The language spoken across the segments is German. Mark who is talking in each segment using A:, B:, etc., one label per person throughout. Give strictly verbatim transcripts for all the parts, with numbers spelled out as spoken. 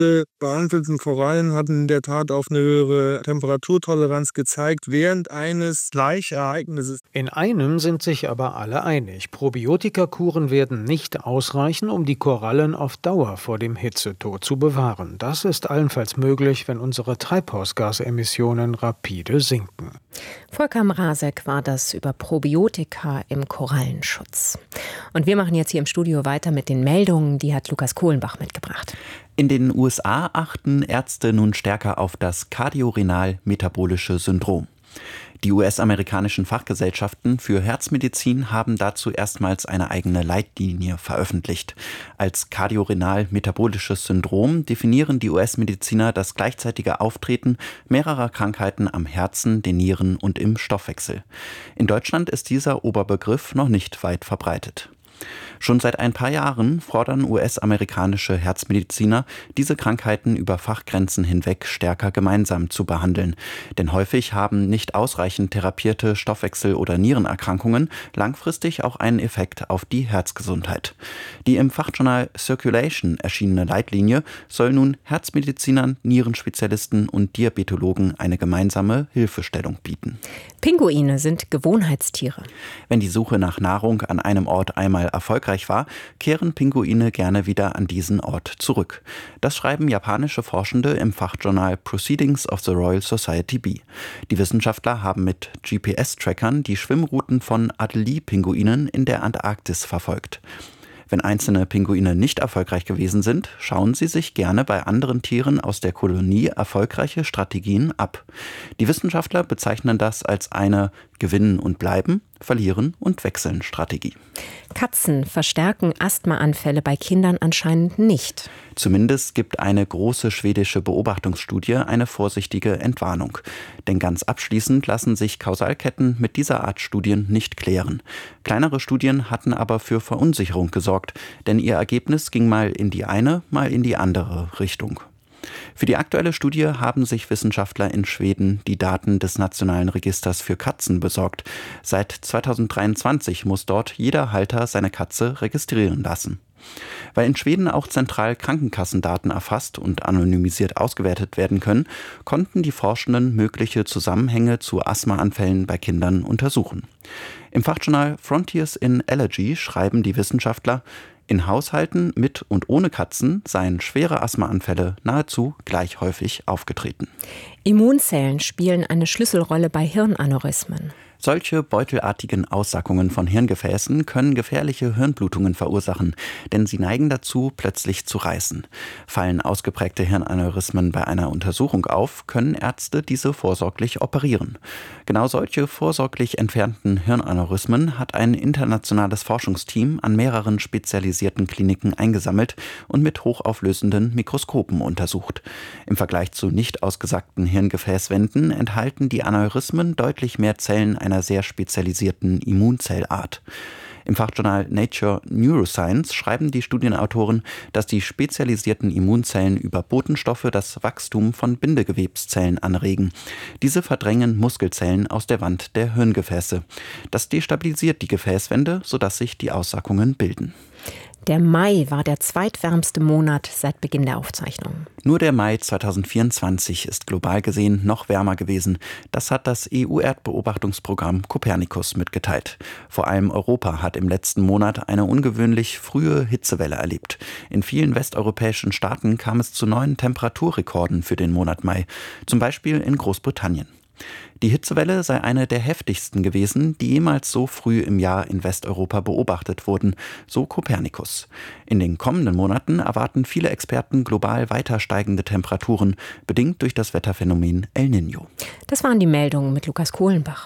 A: behandelten Korallen hatten in der Tat auf eine höhere Temperaturtoleranz gezeigt während eines Gleichereignisses.
B: In einem sind sich aber alle einig. Probiotikakuren werden nicht ausreichen, um die Korallen auf Dauer vor dem Hitzetod zu bewahren. Das ist allenfalls möglich, wenn unsere Treibhausgasemissionen rapide sinken.
C: Volker Mrazek war das über Probiotika im Korallenschutz. Und wir machen jetzt hier im Studio weiter mit den Meldungen, die hat Lukas Kohlenbach mitgebracht.
D: In den U S A achten Ärzte nun stärker auf das kardiorenal-metabolische Syndrom. Die U S-amerikanischen Fachgesellschaften für Herzmedizin haben dazu erstmals eine eigene Leitlinie veröffentlicht. Als kardiorenal-metabolisches Syndrom definieren die U S-Mediziner das gleichzeitige Auftreten mehrerer Krankheiten am Herzen, den Nieren und im Stoffwechsel. In Deutschland ist dieser Oberbegriff noch nicht weit verbreitet. Schon seit ein paar Jahren fordern U S-amerikanische Herzmediziner, diese Krankheiten über Fachgrenzen hinweg stärker gemeinsam zu behandeln. Denn häufig haben nicht ausreichend therapierte Stoffwechsel- oder Nierenerkrankungen langfristig auch einen Effekt auf die Herzgesundheit. Die im Fachjournal Circulation erschienene Leitlinie soll nun Herzmedizinern, Nierenspezialisten und Diabetologen eine gemeinsame Hilfestellung bieten.
C: Pinguine sind Gewohnheitstiere.
D: Wenn die Suche nach Nahrung an einem Ort einmal erfolgreich war, kehren Pinguine gerne wieder an diesen Ort zurück. Das schreiben japanische Forschende im Fachjournal Proceedings of the Royal Society B. Die Wissenschaftler haben mit G P S-Trackern die Schwimmrouten von Adelie-Pinguinen in der Antarktis verfolgt. Wenn einzelne Pinguine nicht erfolgreich gewesen sind, schauen sie sich gerne bei anderen Tieren aus der Kolonie erfolgreiche Strategien ab. Die Wissenschaftler bezeichnen das als eine Gewinnen und Bleiben, Verlieren und Wechseln Strategie.
C: Katzen verstärken Asthmaanfälle bei Kindern anscheinend nicht.
D: Zumindest gibt eine große schwedische Beobachtungsstudie eine vorsichtige Entwarnung. Denn ganz abschließend lassen sich Kausalketten mit dieser Art Studien nicht klären. Kleinere Studien hatten aber für Verunsicherung gesorgt, denn ihr Ergebnis ging mal in die eine, mal in die andere Richtung. Für die aktuelle Studie haben sich Wissenschaftler in Schweden die Daten des Nationalen Registers für Katzen besorgt. Seit zweitausenddreiundzwanzig muss dort jeder Halter seine Katze registrieren lassen. Weil in Schweden auch zentral Krankenkassendaten erfasst und anonymisiert ausgewertet werden können, konnten die Forschenden mögliche Zusammenhänge zu Asthmaanfällen bei Kindern untersuchen. Im Fachjournal Frontiers in Allergy schreiben die Wissenschaftler, in Haushalten mit und ohne Katzen seien schwere Asthmaanfälle nahezu gleich häufig aufgetreten.
C: Immunzellen spielen eine Schlüsselrolle bei Hirnaneurysmen.
D: Solche beutelartigen Aussackungen von Hirngefäßen können gefährliche Hirnblutungen verursachen, denn sie neigen dazu, plötzlich zu reißen. Fallen ausgeprägte Hirnaneurysmen bei einer Untersuchung auf, können Ärzte diese vorsorglich operieren. Genau solche vorsorglich entfernten Hirnaneurysmen hat ein internationales Forschungsteam an mehreren spezialisierten Kliniken eingesammelt und mit hochauflösenden Mikroskopen untersucht. Im Vergleich zu nicht ausgesackten Hirngefäßwänden enthalten die Aneurysmen deutlich mehr Zellen einer einer sehr spezialisierten Immunzellart. Im Fachjournal Nature Neuroscience schreiben die Studienautoren, dass die spezialisierten Immunzellen über Botenstoffe das Wachstum von Bindegewebszellen anregen. Diese verdrängen Muskelzellen aus der Wand der Hirngefäße. Das destabilisiert die Gefäßwände, sodass sich die Aussackungen bilden.
C: Der Mai war der zweitwärmste Monat seit Beginn der Aufzeichnungen.
D: Nur der Mai zweitausendvierundzwanzig ist global gesehen noch wärmer gewesen. Das hat das E U-Erdbeobachtungsprogramm Copernicus mitgeteilt. Vor allem Europa hat im letzten Monat eine ungewöhnlich frühe Hitzewelle erlebt. In vielen westeuropäischen Staaten kam es zu neuen Temperaturrekorden für den Monat Mai, zum Beispiel in Großbritannien. Die Hitzewelle sei eine der heftigsten gewesen, die jemals so früh im Jahr in Westeuropa beobachtet wurden, so Copernicus. In den kommenden Monaten erwarten viele Experten global weiter steigende Temperaturen, bedingt durch das Wetterphänomen El Niño.
C: Das waren die Meldungen mit Lukas Kohlenbach.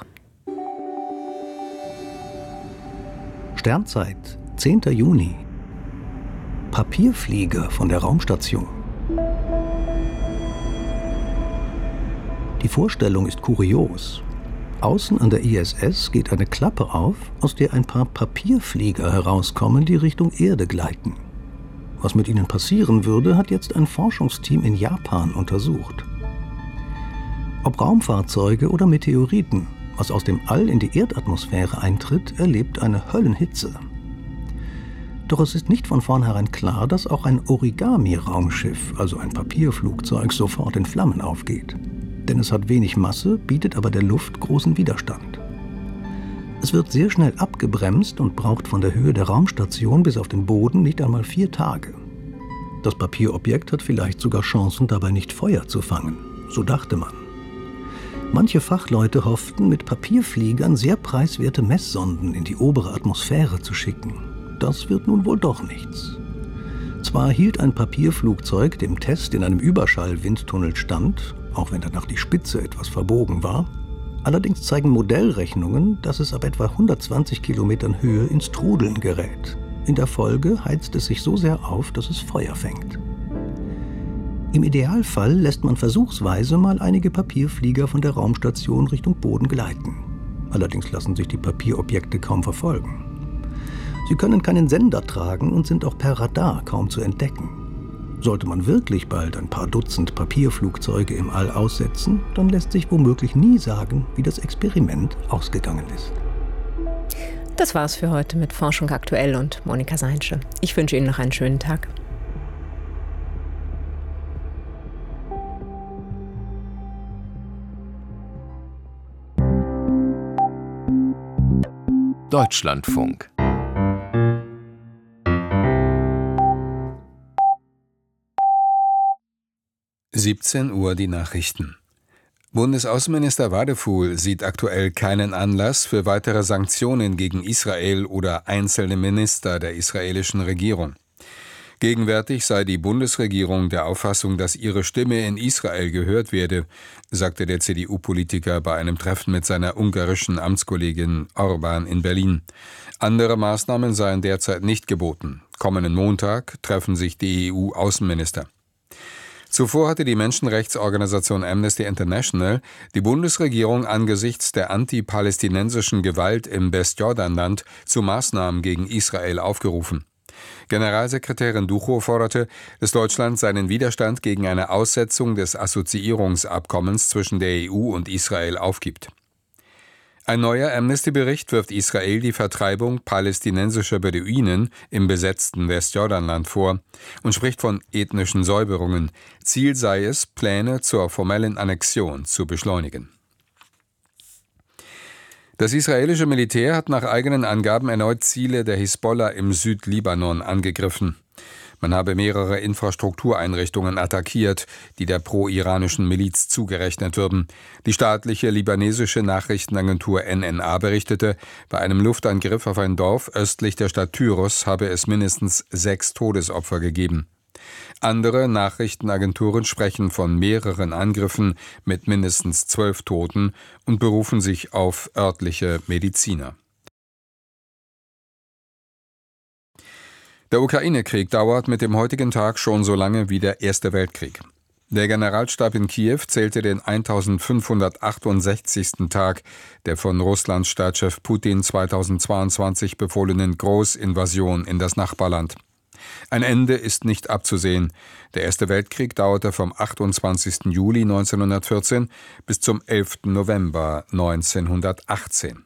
E: Sternzeit, zehnter Juni. Papierflieger von der Raumstation. Die Vorstellung ist kurios. Außen an der I S S geht eine Klappe auf, aus der ein paar Papierflieger herauskommen, die Richtung Erde gleiten. Was mit ihnen passieren würde, hat jetzt ein Forschungsteam in Japan untersucht. Ob Raumfahrzeuge oder Meteoriten, was aus dem All in die Erdatmosphäre eintritt, erlebt eine Höllenhitze. Doch es ist nicht von vornherein klar, dass auch ein Origami-Raumschiff, also ein Papierflugzeug, sofort in Flammen aufgeht. Denn es hat wenig Masse, bietet aber der Luft großen Widerstand. Es wird sehr schnell abgebremst und braucht von der Höhe der Raumstation bis auf den Boden nicht einmal vier Tage. Das Papierobjekt hat vielleicht sogar Chancen, dabei nicht Feuer zu fangen. So dachte man. Manche Fachleute hofften, mit Papierfliegern sehr preiswerte Messsonden in die obere Atmosphäre zu schicken. Das wird nun wohl doch nichts. Zwar hielt ein Papierflugzeug dem Test in einem Überschall-Windtunnel stand, auch wenn danach die Spitze etwas verbogen war. Allerdings zeigen Modellrechnungen, dass es ab etwa hundertzwanzig Kilometern Höhe ins Trudeln gerät. In der Folge heizt es sich so sehr auf, dass es Feuer fängt. Im Idealfall lässt man versuchsweise mal einige Papierflieger von der Raumstation Richtung Boden gleiten. Allerdings lassen sich die Papierobjekte kaum verfolgen. Sie können keinen Sender tragen und sind auch per Radar kaum zu entdecken. Sollte man wirklich bald ein paar Dutzend Papierflugzeuge im All aussetzen, dann lässt sich womöglich nie sagen, wie das Experiment ausgegangen ist.
C: Das war's für heute mit Forschung aktuell und Monika Seinsche. Ich wünsche Ihnen noch einen schönen Tag.
F: Deutschlandfunk. siebzehn Uhr die Nachrichten. Bundesaußenminister Wadefuhl sieht aktuell keinen Anlass für weitere Sanktionen gegen Israel oder einzelne Minister der israelischen Regierung. Gegenwärtig sei die Bundesregierung der Auffassung, dass ihre Stimme in Israel gehört werde, sagte der C D U-Politiker bei einem Treffen mit seiner ungarischen Amtskollegin Orban in Berlin. Andere Maßnahmen seien derzeit nicht geboten. Kommenden Montag treffen sich die E U-Außenminister. Zuvor hatte die Menschenrechtsorganisation Amnesty International die Bundesregierung angesichts der anti-palästinensischen Gewalt im Westjordanland zu Maßnahmen gegen Israel aufgerufen. Generalsekretärin Duchow forderte, dass Deutschland seinen Widerstand gegen eine Aussetzung des Assoziierungsabkommens zwischen der E U und Israel aufgibt. Ein neuer Amnesty-Bericht wirft Israel die Vertreibung palästinensischer Beduinen im besetzten Westjordanland vor und spricht von ethnischen Säuberungen. Ziel sei es, Pläne zur formellen Annexion zu beschleunigen. Das israelische Militär hat nach eigenen Angaben erneut Ziele der Hisbollah im Südlibanon angegriffen. Man habe mehrere Infrastruktureinrichtungen attackiert, die der pro-iranischen Miliz zugerechnet würden. Die staatliche libanesische Nachrichtenagentur N N A berichtete, bei einem Luftangriff auf ein Dorf östlich der Stadt Tyros habe es mindestens sechs Todesopfer gegeben. Andere Nachrichtenagenturen sprechen von mehreren Angriffen mit mindestens zwölf Toten und berufen sich auf örtliche Mediziner. Der Ukraine-Krieg dauert mit dem heutigen Tag schon so lange wie der Erste Weltkrieg. Der Generalstab in Kiew zählte den eintausendfünfhundertachtundsechzigsten Tag der von Russlands Staatschef Putin zweitausendzweiundzwanzig befohlenen Großinvasion in das Nachbarland. Ein Ende ist nicht abzusehen. Der Erste Weltkrieg dauerte vom achtundzwanzigsten Juli neunzehnhundertvierzehn bis zum elften November neunzehnhundertachtzehn.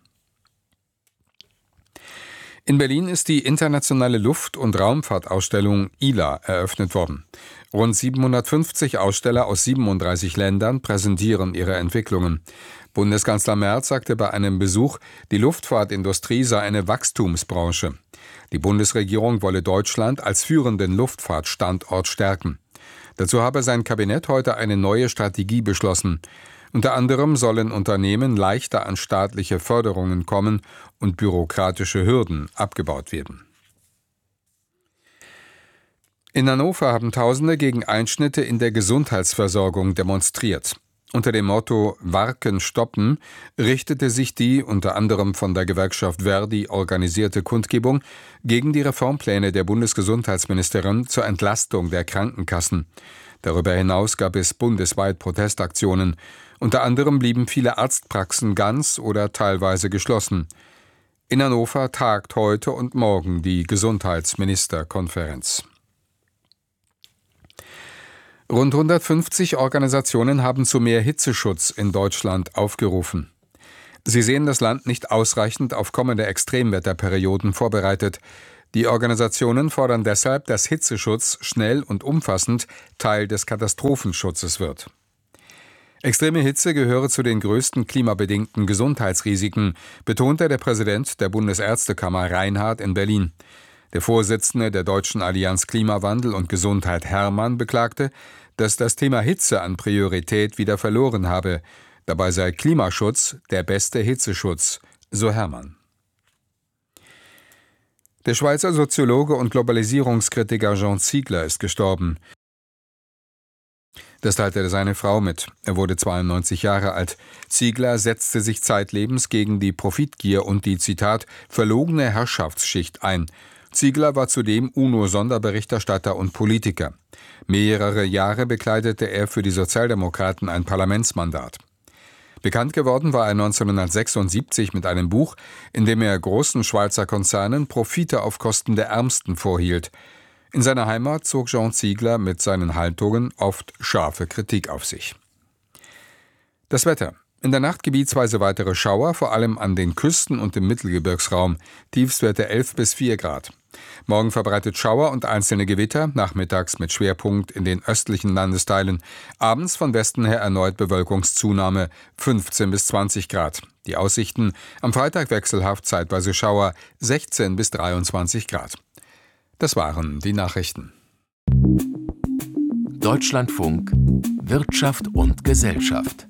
F: In Berlin ist die internationale Luft- und Raumfahrtausstellung I L A eröffnet worden. Rund siebenhundertfünfzig Aussteller aus siebenunddreißig Ländern präsentieren ihre Entwicklungen. Bundeskanzler Merz sagte bei einem Besuch, die Luftfahrtindustrie sei eine Wachstumsbranche. Die Bundesregierung wolle Deutschland als führenden Luftfahrtstandort stärken. Dazu habe sein Kabinett heute eine neue Strategie beschlossen. Unter anderem sollen Unternehmen leichter an staatliche Förderungen kommen und bürokratische Hürden abgebaut werden. In Hannover haben Tausende gegen Einschnitte in der Gesundheitsversorgung demonstriert. Unter dem Motto »Warken stoppen« richtete sich die unter anderem von der Gewerkschaft Verdi organisierte Kundgebung gegen die Reformpläne der Bundesgesundheitsministerin zur Entlastung der Krankenkassen. Darüber hinaus gab es bundesweit Protestaktionen. Unter anderem blieben viele Arztpraxen ganz oder teilweise geschlossen. In Hannover tagt heute und morgen die Gesundheitsministerkonferenz. Rund hundertfünfzig Organisationen haben zu mehr Hitzeschutz in Deutschland aufgerufen. Sie sehen das Land nicht ausreichend auf kommende Extremwetterperioden vorbereitet. Die Organisationen fordern deshalb, dass Hitzeschutz schnell und umfassend Teil des Katastrophenschutzes wird. Extreme Hitze gehöre zu den größten klimabedingten Gesundheitsrisiken, betonte der Präsident der Bundesärztekammer Reinhardt in Berlin. Der Vorsitzende der Deutschen Allianz Klimawandel und Gesundheit Hermann beklagte, dass das Thema Hitze an Priorität wieder verloren habe. Dabei sei Klimaschutz der beste Hitzeschutz, so Hermann. Der Schweizer Soziologe und Globalisierungskritiker Jean Ziegler ist gestorben. Das teilte seine Frau mit. Er wurde zweiundneunzig Jahre alt. Ziegler setzte sich zeitlebens gegen die Profitgier und die, Zitat, verlogene Herrschaftsschicht ein. Ziegler war zudem UNO-Sonderberichterstatter und Politiker. Mehrere Jahre bekleidete er für die Sozialdemokraten ein Parlamentsmandat. Bekannt geworden war er neunzehnhundertsechsundsiebzig mit einem Buch, in dem er großen Schweizer Konzernen Profite auf Kosten der Ärmsten vorhielt. In seiner Heimat zog Jean Ziegler mit seinen Haltungen oft scharfe Kritik auf sich. Das Wetter. In der Nacht gebietsweise weitere Schauer, vor allem an den Küsten und im Mittelgebirgsraum. Tiefstwerte elf bis vier Grad. Morgen verbreitet Schauer und einzelne Gewitter, nachmittags mit Schwerpunkt in den östlichen Landesteilen. Abends von Westen her erneut Bewölkungszunahme, fünfzehn bis zwanzig Grad. Die Aussichten: am Freitag wechselhaft zeitweise Schauer, sechzehn bis dreiundzwanzig Grad. Das waren die Nachrichten.
G: Deutschlandfunk Wirtschaft und Gesellschaft.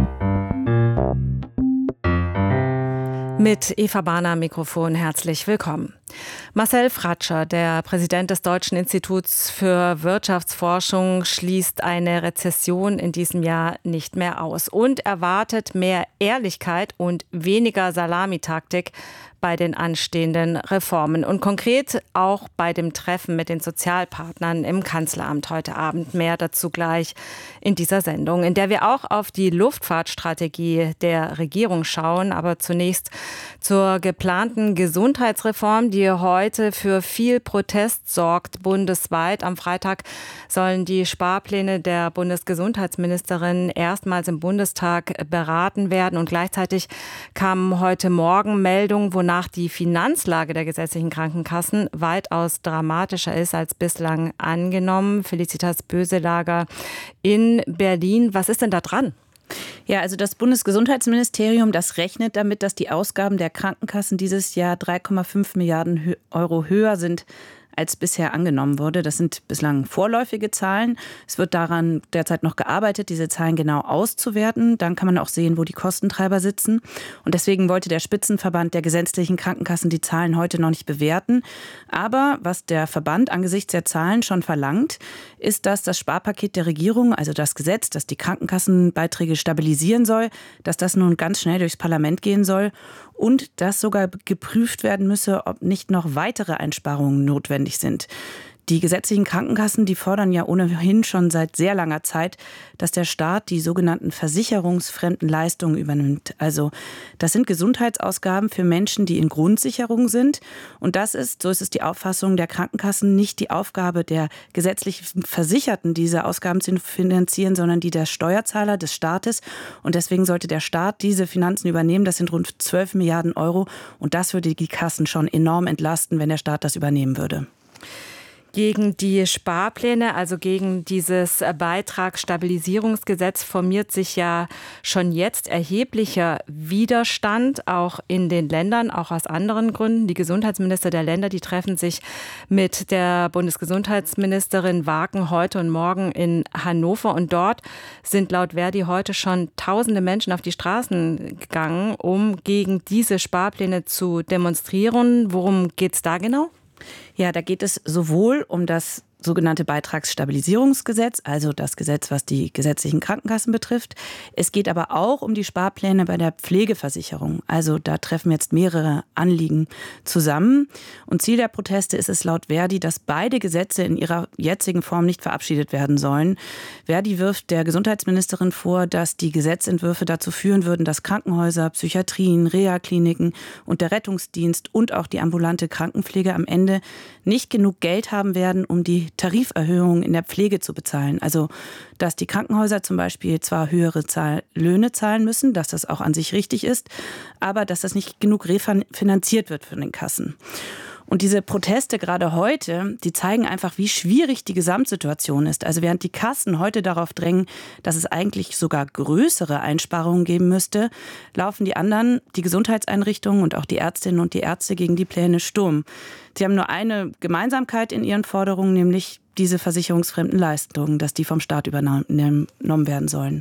H: Mit Eva Bahner am Mikrofon herzlich willkommen. Marcel Fratscher, der Präsident des Deutschen Instituts für Wirtschaftsforschung, schließt eine Rezession in diesem Jahr nicht mehr aus und erwartet mehr Ehrlichkeit und weniger Salamitaktik bei den anstehenden Reformen und konkret auch bei dem Treffen mit den Sozialpartnern im Kanzleramt heute Abend. Mehr dazu gleich in dieser Sendung, in der wir auch auf die Luftfahrtstrategie der Regierung schauen, aber zunächst zur geplanten Gesundheitsreform, die heute für viel Protest sorgt bundesweit. Am Freitag sollen die Sparpläne der Bundesgesundheitsministerin erstmals im Bundestag beraten werden und gleichzeitig kamen heute Morgen Meldungen, wonach die Finanzlage der gesetzlichen Krankenkassen weitaus dramatischer ist als bislang angenommen. Felicitas Böselager in Berlin. Was ist denn da dran?
I: Ja, also das Bundesgesundheitsministerium, das rechnet damit, dass die Ausgaben der Krankenkassen dieses Jahr drei Komma fünf Milliarden Euro höher sind, als bisher angenommen wurde. Das sind bislang vorläufige Zahlen. Es wird daran derzeit noch gearbeitet, diese Zahlen genau auszuwerten. Dann kann man auch sehen, wo die Kostentreiber sitzen. Und deswegen wollte der Spitzenverband der gesetzlichen Krankenkassen die Zahlen heute noch nicht bewerten. Aber was der Verband angesichts der Zahlen schon verlangt, ist, dass das Sparpaket der Regierung, also das Gesetz, das die Krankenkassenbeiträge stabilisieren soll, dass das nun ganz schnell durchs Parlament gehen soll und dass sogar geprüft werden müsse, ob nicht noch weitere Einsparungen notwendig sind. Die gesetzlichen Krankenkassen, die fordern ja ohnehin schon seit sehr langer Zeit, dass der Staat die sogenannten versicherungsfremden Leistungen übernimmt. Also das sind Gesundheitsausgaben für Menschen, die in Grundsicherung sind. Und das ist, so ist es die Auffassung der Krankenkassen, nicht die Aufgabe der gesetzlich Versicherten, diese Ausgaben zu finanzieren, sondern die der Steuerzahler, des Staates. Und deswegen sollte der Staat diese Finanzen übernehmen. Das sind rund zwölf Milliarden Euro. Und das würde die Kassen schon enorm entlasten, wenn der Staat das übernehmen würde.
H: Gegen die Sparpläne, also gegen dieses Beitragsstabilisierungsgesetz, formiert sich ja schon jetzt erheblicher Widerstand, auch in den Ländern, auch aus anderen Gründen. Die Gesundheitsminister der Länder, die treffen sich mit der Bundesgesundheitsministerin Waken heute und morgen in Hannover. Und dort sind laut Verdi heute schon tausende Menschen auf die Straßen gegangen, um gegen diese Sparpläne zu demonstrieren. Worum geht es da genau?
I: Ja, da geht es sowohl um das sogenannte Beitragsstabilisierungsgesetz, also das Gesetz, was die gesetzlichen Krankenkassen betrifft. Es geht aber auch um die Sparpläne bei der Pflegeversicherung. Also da treffen jetzt mehrere Anliegen zusammen. Und Ziel der Proteste ist es laut Verdi, dass beide Gesetze in ihrer jetzigen Form nicht verabschiedet werden sollen. Verdi wirft der Gesundheitsministerin vor, dass die Gesetzentwürfe dazu führen würden, dass Krankenhäuser, Psychiatrien, Reha-Kliniken und der Rettungsdienst und auch die ambulante Krankenpflege am Ende nicht genug Geld haben werden, um die Tariferhöhungen in der Pflege zu bezahlen. Also, dass die Krankenhäuser zum Beispiel zwar höhere Zahl- Löhne zahlen müssen, dass das auch an sich richtig ist, aber dass das nicht genug refinanziert wird von den Kassen. Und diese Proteste gerade heute, die zeigen einfach, wie schwierig die Gesamtsituation ist. Also während die Kassen heute darauf drängen, dass es eigentlich sogar größere Einsparungen geben müsste, laufen die anderen, die Gesundheitseinrichtungen und auch die Ärztinnen und die Ärzte gegen die Pläne Sturm. Sie haben nur eine Gemeinsamkeit in ihren Forderungen, nämlich diese versicherungsfremden Leistungen, dass die vom Staat übernommen werden sollen.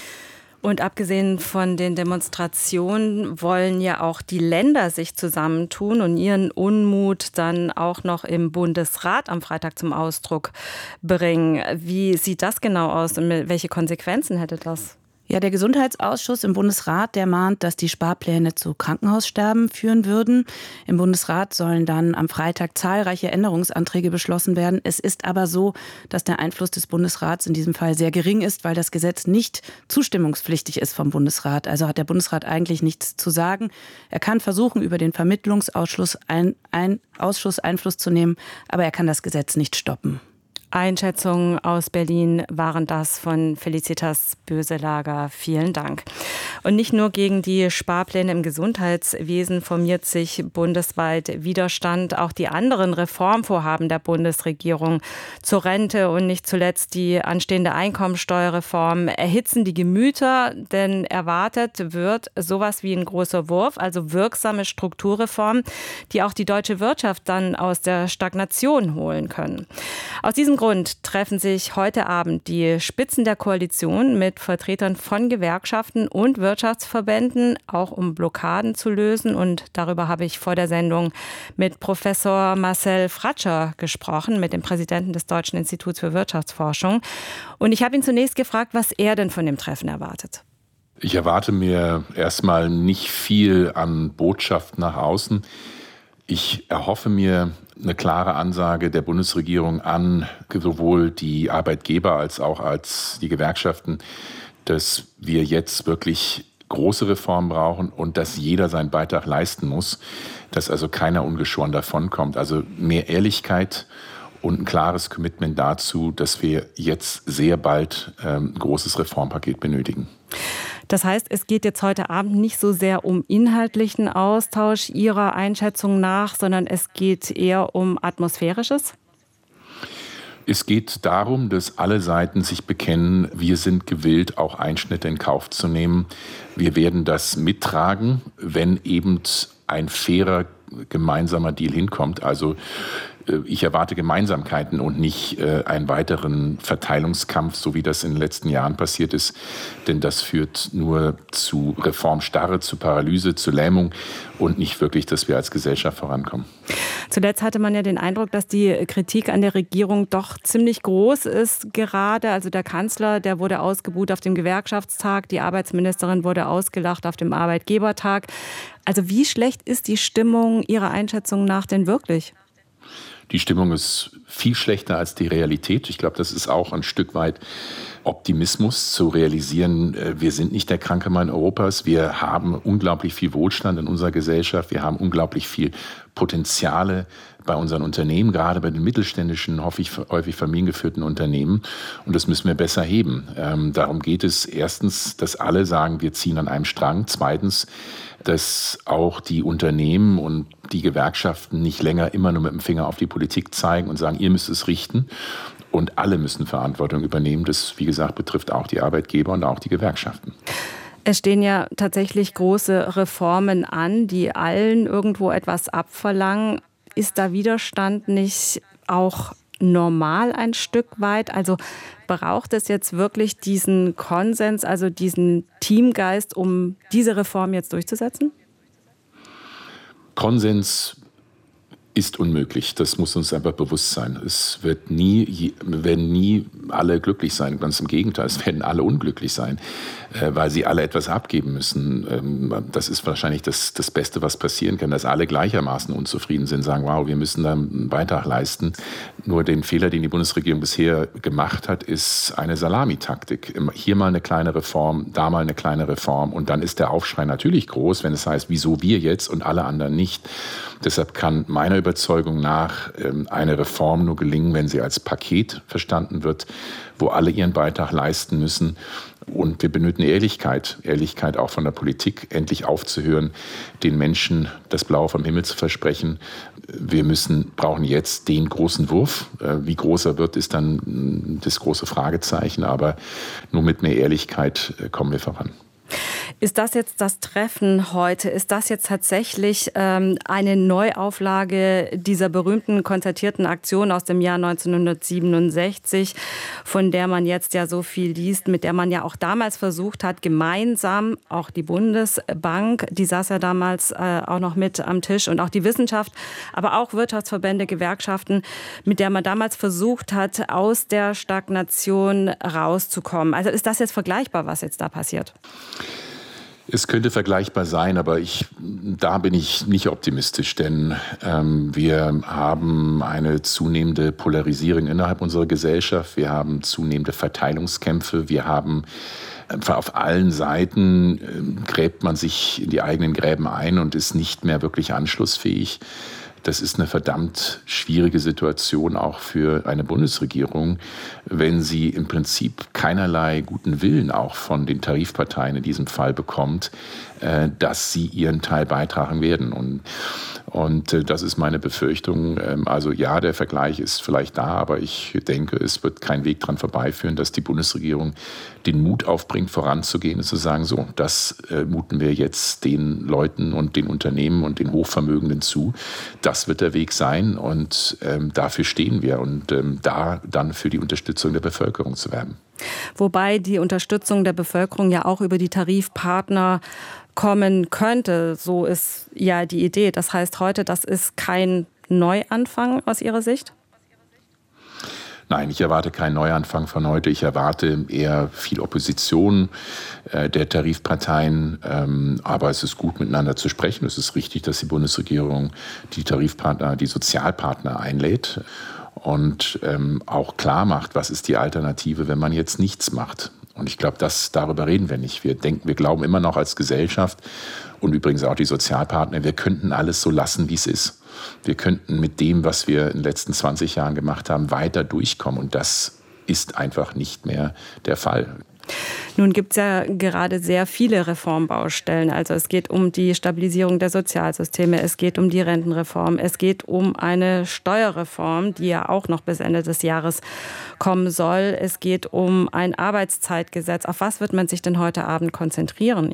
H: Und abgesehen von den Demonstrationen wollen ja auch die Länder sich zusammentun und ihren Unmut dann auch noch im Bundesrat am Freitag zum Ausdruck bringen. Wie sieht das genau aus und welche Konsequenzen hätte das?
I: Ja, der Gesundheitsausschuss im Bundesrat, der mahnt, dass die Sparpläne zu Krankenhaussterben führen würden. Im Bundesrat sollen dann am Freitag zahlreiche Änderungsanträge beschlossen werden. Es ist aber so, dass der Einfluss des Bundesrats in diesem Fall sehr gering ist, weil das Gesetz nicht zustimmungspflichtig ist vom Bundesrat. Also hat der Bundesrat eigentlich nichts zu sagen. Er kann versuchen, über den Vermittlungsausschuss ein, ein Ausschuss Einfluss zu nehmen, aber er kann das Gesetz nicht stoppen.
H: Einschätzungen aus Berlin waren das von Felicitas Böselager. Vielen Dank. Und nicht nur gegen die Sparpläne im Gesundheitswesen formiert sich bundesweit Widerstand. Auch die anderen Reformvorhaben der Bundesregierung zur Rente und nicht zuletzt die anstehende Einkommensteuerreform erhitzen die Gemüter, denn erwartet wird sowas wie ein großer Wurf, also wirksame Strukturreformen, die auch die deutsche Wirtschaft dann aus der Stagnation holen können. Aus diesem Grund treffen sich heute Abend die Spitzen der Koalition mit Vertretern von Gewerkschaften und Wirtschaftsverbänden, auch um Blockaden zu lösen. Und darüber habe ich vor der Sendung mit Professor Marcel Fratscher gesprochen, mit dem Präsidenten des Deutschen Instituts für Wirtschaftsforschung. Und ich habe ihn zunächst gefragt, was er denn von dem Treffen erwartet.
J: Ich erwarte mir erstmal nicht viel an Botschaft nach außen. Ich erhoffe mir eine klare Ansage der Bundesregierung an sowohl die Arbeitgeber als auch als die Gewerkschaften, dass wir jetzt wirklich große Reformen brauchen und dass jeder seinen Beitrag leisten muss, dass also keiner ungeschoren davonkommt. Also mehr Ehrlichkeit und ein klares Commitment dazu, dass wir jetzt sehr bald ähm, ein großes Reformpaket benötigen.
H: Das heißt, es geht jetzt heute Abend nicht so sehr um inhaltlichen Austausch Ihrer Einschätzung nach, sondern es geht eher um Atmosphärisches?
J: Es geht darum, dass alle Seiten sich bekennen, wir sind gewillt, auch Einschnitte in Kauf zu nehmen. Wir werden das mittragen, wenn eben ein fairer gemeinsamer Deal hinkommt. Also ich erwarte Gemeinsamkeiten und nicht äh, einen weiteren Verteilungskampf, so wie das in den letzten Jahren passiert ist. Denn das führt nur zu Reformstarre, zu Paralyse, zu Lähmung und nicht wirklich, dass wir als Gesellschaft vorankommen.
H: Zuletzt hatte man ja den Eindruck, dass die Kritik an der Regierung doch ziemlich groß ist gerade. Also der Kanzler, der wurde ausgebuht auf dem Gewerkschaftstag, die Arbeitsministerin wurde ausgelacht auf dem Arbeitgebertag. Also wie schlecht ist die Stimmung Ihrer Einschätzung nach denn wirklich?
J: Die Stimmung ist viel schlechter als die Realität. Ich glaube, das ist auch ein Stück weit Optimismus zu realisieren, wir sind nicht der kranke Mann Europas. Wir haben unglaublich viel Wohlstand in unserer Gesellschaft. Wir haben unglaublich viel Potenziale bei unseren Unternehmen, gerade bei den mittelständischen, häufig, häufig familiengeführten Unternehmen. Und das müssen wir besser heben. Ähm, darum geht es erstens, dass alle sagen, wir ziehen an einem Strang. Zweitens, dass auch die Unternehmen und die Gewerkschaften nicht länger immer nur mit dem Finger auf die Politik zeigen und sagen, ihr müsst es richten. Und alle müssen Verantwortung übernehmen. Das, wie gesagt, betrifft auch die Arbeitgeber und auch die Gewerkschaften.
H: Es stehen ja tatsächlich große Reformen an, die allen irgendwo etwas abverlangen. Ist da Widerstand nicht auch normal ein Stück weit? Also braucht es jetzt wirklich diesen Konsens, also diesen Teamgeist, um diese Reform jetzt durchzusetzen?
J: Konsens ist unmöglich. Das muss uns einfach bewusst sein. Es wird nie, werden nie alle glücklich sein. Ganz im Gegenteil, es werden alle unglücklich sein, weil sie alle etwas abgeben müssen. Das ist wahrscheinlich das, das Beste, was passieren kann, dass alle gleichermaßen unzufrieden sind, sagen, wow, wir müssen da einen Beitrag leisten. Nur den Fehler, den die Bundesregierung bisher gemacht hat, ist eine Salamitaktik. Hier mal eine kleine Reform, da mal eine kleine Reform und dann ist der Aufschrei natürlich groß, wenn es heißt, wieso wir jetzt und alle anderen nicht. Deshalb kann meiner Überzeugung nach eine Reform nur gelingen, wenn sie als Paket verstanden wird, wo alle ihren Beitrag leisten müssen Und wir benötigen Ehrlichkeit, Ehrlichkeit auch von der Politik, endlich aufzuhören, den Menschen das Blaue vom Himmel zu versprechen. Wir müssen, brauchen jetzt den großen Wurf. Wie groß er wird, ist dann das große Fragezeichen. Aber nur mit mehr Ehrlichkeit kommen wir voran.
H: Ist das jetzt das Treffen heute? Ist das jetzt tatsächlich ähm, eine Neuauflage dieser berühmten konzertierten Aktion aus dem Jahr neunzehnhundertsiebenundsechzig, von der man jetzt ja so viel liest, mit der man ja auch damals versucht hat, gemeinsam, auch die Bundesbank, die saß ja damals äh, auch noch mit am Tisch, und auch die Wissenschaft, aber auch Wirtschaftsverbände, Gewerkschaften, mit der man damals versucht hat, aus der Stagnation rauszukommen. Also ist das jetzt vergleichbar, was jetzt da passiert?
J: Es könnte vergleichbar sein, aber ich, da bin ich nicht optimistisch, denn ähm, wir haben eine zunehmende Polarisierung innerhalb unserer Gesellschaft. Wir haben zunehmende Verteilungskämpfe. Wir haben einfach auf allen Seiten äh, gräbt man sich in die eigenen Gräben ein und ist nicht mehr wirklich anschlussfähig. Das ist eine verdammt schwierige Situation auch für eine Bundesregierung, wenn sie im Prinzip keinerlei guten Willen auch von den Tarifparteien in diesem Fall bekommt, dass sie ihren Teil beitragen werden. Und, und das ist meine Befürchtung. Also ja, der Vergleich ist vielleicht da, aber ich denke, es wird kein Weg dran vorbeiführen, dass die Bundesregierung den Mut aufbringt, voranzugehen und zu sagen, so, das äh, muten wir jetzt den Leuten und den Unternehmen und den Hochvermögenden zu. Das wird der Weg sein, und ähm, dafür stehen wir, und ähm, da dann für die Unterstützung der Bevölkerung zu werben.
H: Wobei die Unterstützung der Bevölkerung ja auch über die Tarifpartner kommen könnte. So ist ja die Idee. Das heißt heute, das ist kein Neuanfang aus Ihrer Sicht?
J: Nein, ich erwarte keinen Neuanfang von heute. Ich erwarte eher viel Opposition äh, der Tarifparteien. Ähm, aber es ist gut, miteinander zu sprechen. Es ist richtig, dass die Bundesregierung die Tarifpartner, die Sozialpartner einlädt und ähm, auch klar macht, was ist die Alternative, wenn man jetzt nichts macht. Und ich glaube, das, darüber reden wir nicht. Wir denken, wir glauben immer noch als Gesellschaft und übrigens auch die Sozialpartner, wir könnten alles so lassen, wie es ist. Wir könnten mit dem, was wir in den letzten zwanzig Jahren gemacht haben, weiter durchkommen. Und das ist einfach nicht mehr der Fall.
H: Nun gibt es ja gerade sehr viele Reformbaustellen. Also es geht um die Stabilisierung der Sozialsysteme, es geht um die Rentenreform, es geht um eine Steuerreform, die ja auch noch bis Ende des Jahres kommen soll. Es geht um ein Arbeitszeitgesetz. Auf was wird man sich denn heute Abend konzentrieren?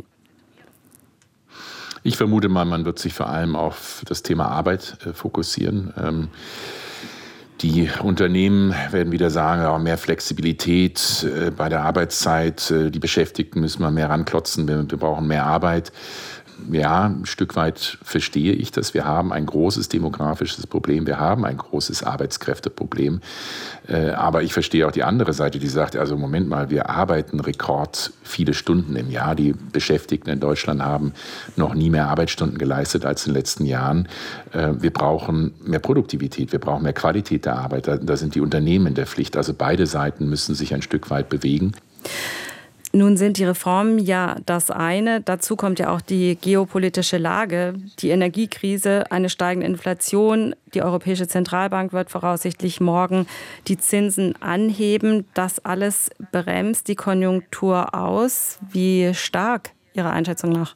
J: Ich vermute mal, man wird sich vor allem auf das Thema Arbeit äh, fokussieren. Ähm, Die Unternehmen werden wieder sagen, ja, mehr Flexibilität äh, bei der Arbeitszeit, äh, die Beschäftigten müssen wir mehr ranklotzen, wir, wir brauchen mehr Arbeit. Ja, ein Stück weit verstehe ich das. Wir haben ein großes demografisches Problem, wir haben ein großes Arbeitskräfteproblem. Äh, aber ich verstehe auch die andere Seite, die sagt, also Moment mal, wir arbeiten rekord viele Stunden im Jahr. Die Beschäftigten in Deutschland haben noch nie mehr Arbeitsstunden geleistet als in den letzten Jahren. Äh, wir brauchen mehr Produktivität, wir brauchen mehr Qualität der Arbeit. Da, da sind die Unternehmen in der Pflicht. Also beide Seiten müssen sich ein Stück weit bewegen.
H: Nun sind die Reformen ja das eine. Dazu kommt ja auch die geopolitische Lage, die Energiekrise, eine steigende Inflation. Die Europäische Zentralbank wird voraussichtlich morgen die Zinsen anheben. Das alles bremst die Konjunktur aus. Wie stark Ihrer Einschätzung nach?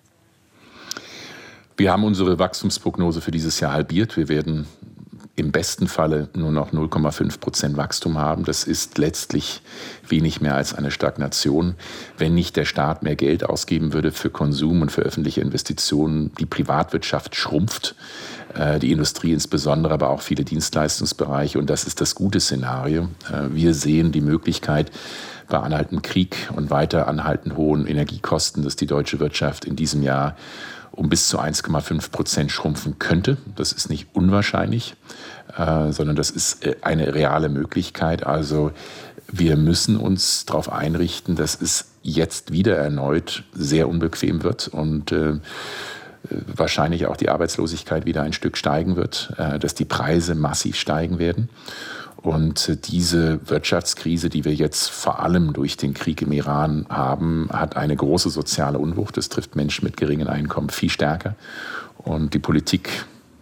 J: Wir haben unsere Wachstumsprognose für dieses Jahr halbiert. Wir werden im besten Falle nur noch null Komma fünf Prozent Wachstum haben. Das ist letztlich wenig mehr als eine Stagnation. Wenn nicht der Staat mehr Geld ausgeben würde für Konsum und für öffentliche Investitionen, die Privatwirtschaft schrumpft, die Industrie insbesondere, aber auch viele Dienstleistungsbereiche. Und das ist das gute Szenario. Wir sehen die Möglichkeit, bei anhaltendem Krieg und weiter anhaltend hohen Energiekosten, dass die deutsche Wirtschaft in diesem Jahr um bis zu eins Komma fünf Prozent schrumpfen könnte. Das ist nicht unwahrscheinlich, äh, sondern das ist eine reale Möglichkeit. Also wir müssen uns darauf einrichten, dass es jetzt wieder erneut sehr unbequem wird und äh, wahrscheinlich auch die Arbeitslosigkeit wieder ein Stück steigen wird, äh, dass die Preise massiv steigen werden. Und diese Wirtschaftskrise, die wir jetzt vor allem durch den Krieg im Iran haben, hat eine große soziale Unwucht. Das trifft Menschen mit geringen Einkommen viel stärker. Und die Politik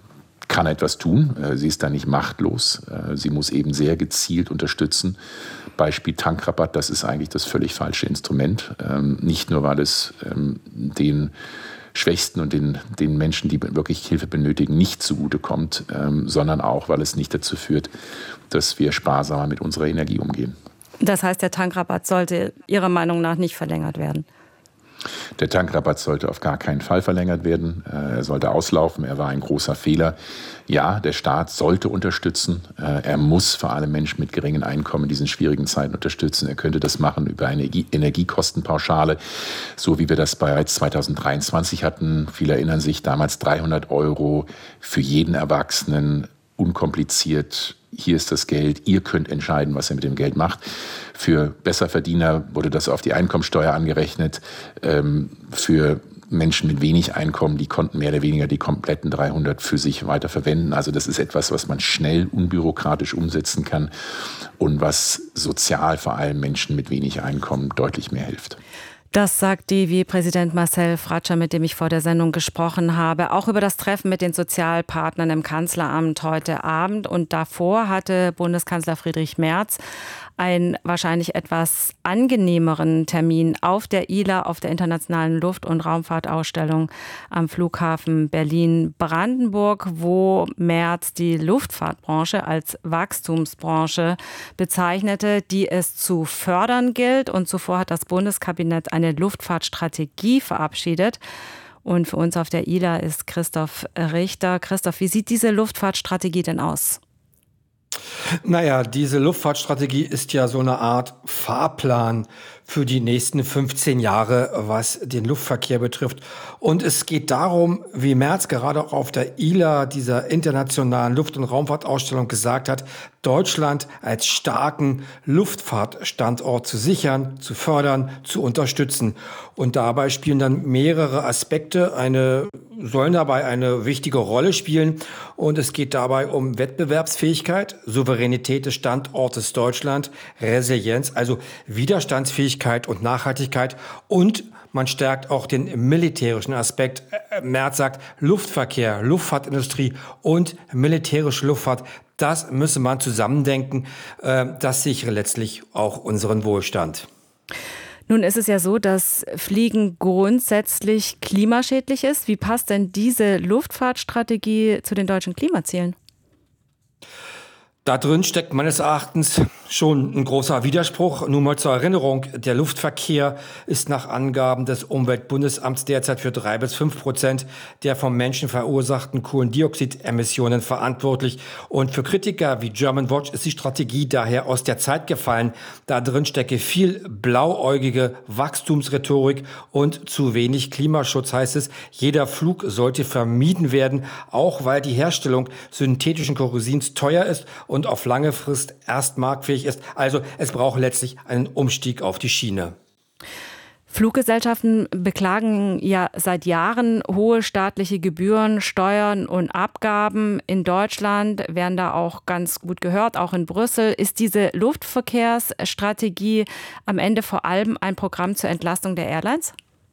J: kann etwas tun. Sie ist da nicht machtlos. Sie muss eben sehr gezielt unterstützen. Beispiel Tankrabatt, das ist eigentlich das völlig falsche Instrument. Nicht nur, weil es den Schwächsten und den, den Menschen, die wirklich Hilfe benötigen, nicht zugutekommt, sondern auch, weil es nicht dazu führt, dass wir sparsamer mit unserer Energie umgehen.
H: Das heißt, der Tankrabatt sollte Ihrer Meinung nach nicht verlängert werden?
J: Der Tankrabatt sollte auf gar keinen Fall verlängert werden. Er sollte auslaufen. Er war ein großer Fehler. Ja, der Staat sollte unterstützen. Er muss vor allem Menschen mit geringen Einkommen in diesen schwierigen Zeiten unterstützen. Er könnte das machen über eine Energiekostenpauschale, so wie wir das bereits zweitausenddreiundzwanzig hatten. Viele erinnern sich, damals dreihundert Euro für jeden Erwachsenen, unkompliziert. Hier ist das Geld, ihr könnt entscheiden, was ihr mit dem Geld macht. Für Besserverdiener wurde das auf die Einkommensteuer angerechnet. Ähm, für Menschen mit wenig Einkommen, die konnten mehr oder weniger die kompletten dreihundert für sich weiter verwenden. Also das ist etwas, was man schnell, unbürokratisch umsetzen kann und was sozial vor allem Menschen mit wenig Einkommen deutlich mehr hilft.
H: Das sagt D I W I-Präsident Marcel Fratscher, mit dem ich vor der Sendung gesprochen habe, auch über das Treffen mit den Sozialpartnern im Kanzleramt heute Abend. Und davor hatte Bundeskanzler Friedrich Merz einen wahrscheinlich etwas angenehmeren Termin auf der I L A, auf der Internationalen Luft- und Raumfahrtausstellung am Flughafen Berlin-Brandenburg, wo Merz die Luftfahrtbranche als Wachstumsbranche bezeichnete, die es zu fördern gilt. Und zuvor hat das Bundeskabinett eine Luftfahrtstrategie verabschiedet. Und für uns auf der I L A ist Christoph Richter. Christoph, wie sieht diese Luftfahrtstrategie denn aus?
K: Naja, diese Luftfahrtstrategie ist ja so eine Art Fahrplan für die nächsten fünfzehn Jahre, was den Luftverkehr betrifft. Und es geht darum, wie Merz gerade auch auf der I L A, dieser internationalen Luft- und Raumfahrtausstellung, gesagt hat, Deutschland als starken Luftfahrtstandort zu sichern, zu fördern, zu unterstützen. Und dabei spielen dann mehrere Aspekte eine, sollen dabei eine wichtige Rolle spielen. Und es geht dabei um Wettbewerbsfähigkeit, Souveränität des Standortes Deutschland, Resilienz, also Widerstandsfähigkeit und Nachhaltigkeit, und man stärkt auch den militärischen Aspekt. Merz sagt, Luftverkehr, Luftfahrtindustrie und militärische Luftfahrt, das müsse man zusammendenken. Das sichere letztlich auch unseren Wohlstand.
H: Nun ist es ja so, dass Fliegen grundsätzlich klimaschädlich ist. Wie passt denn diese Luftfahrtstrategie zu den deutschen Klimazielen?
K: Da drin steckt meines Erachtens schon ein großer Widerspruch. Nur mal zur Erinnerung, der Luftverkehr ist nach Angaben des Umweltbundesamts derzeit für drei bis fünf Prozent der vom Menschen verursachten Kohlendioxidemissionen verantwortlich. Und für Kritiker wie Germanwatch ist die Strategie daher aus der Zeit gefallen. Da drin stecke viel blauäugige Wachstumsrhetorik und zu wenig Klimaschutz, heißt es. Jeder Flug sollte vermieden werden, auch weil die Herstellung synthetischen Kerosins teuer ist und auf lange Frist erst marktfähig ist. Also es braucht letztlich einen Umstieg auf die Schiene.
H: Fluggesellschaften beklagen ja seit Jahren hohe staatliche Gebühren, Steuern und Abgaben. In Deutschland werden da auch ganz gut gehört, auch in Brüssel. Ist diese Luftverkehrsstrategie am Ende vor allem ein Programm zur Entlastung der Airlines?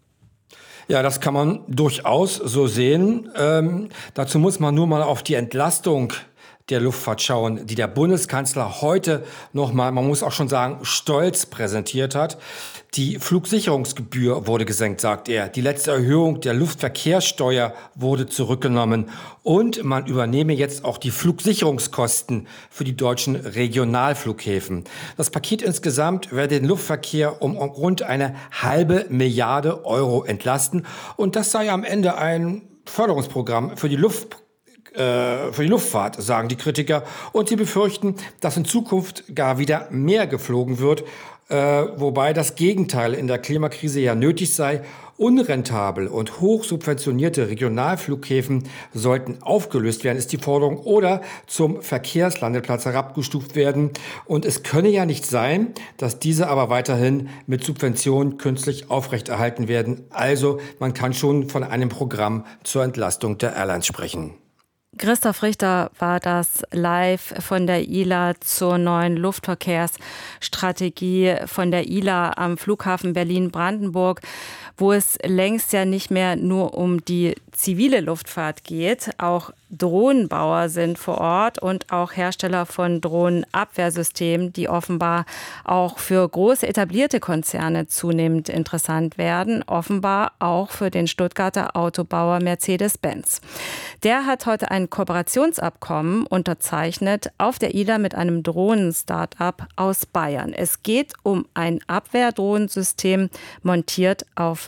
K: Ja, das kann man durchaus so sehen. Ähm, dazu muss man nur mal auf die Entlastung der Luftfahrt schauen, die der Bundeskanzler heute nochmal, man muss auch schon sagen, stolz präsentiert hat. Die Flugsicherungsgebühr wurde gesenkt, sagt er. Die letzte Erhöhung der Luftverkehrssteuer wurde zurückgenommen. Und man übernehme jetzt auch die Flugsicherungskosten für die deutschen Regionalflughäfen. Das Paket insgesamt werde den Luftverkehr um rund eine halbe Milliarde Euro entlasten. Und das sei am Ende ein Förderungsprogramm für die Luftverkehr. Für die Luftfahrt, sagen die Kritiker. Und sie befürchten, dass in Zukunft gar wieder mehr geflogen wird, äh, wobei das Gegenteil in der Klimakrise ja nötig sei. Unrentabel und hochsubventionierte Regionalflughäfen sollten aufgelöst werden, ist die Forderung, oder zum Verkehrslandeplatz herabgestuft werden. Und es könne ja nicht sein, dass diese aber weiterhin mit Subventionen künstlich aufrechterhalten werden. Also man kann schon von einem Programm zur Entlastung der Airlines sprechen.
H: Christoph Richter war das live von der I L A zur neuen Luftverkehrsstrategie von der I L A am Flughafen Berlin-Brandenburg. wo es längst ja nicht mehr nur um die zivile Luftfahrt geht. Auch Drohnenbauer sind vor Ort und auch Hersteller von Drohnenabwehrsystemen, die offenbar auch für große etablierte Konzerne zunehmend interessant werden, offenbar auch für den Stuttgarter Autobauer Mercedes-Benz. Der hat heute ein Kooperationsabkommen unterzeichnet auf der I D A mit einem Drohnen-Startup aus Bayern. Es geht um ein Abwehrdrohnensystem montiert auf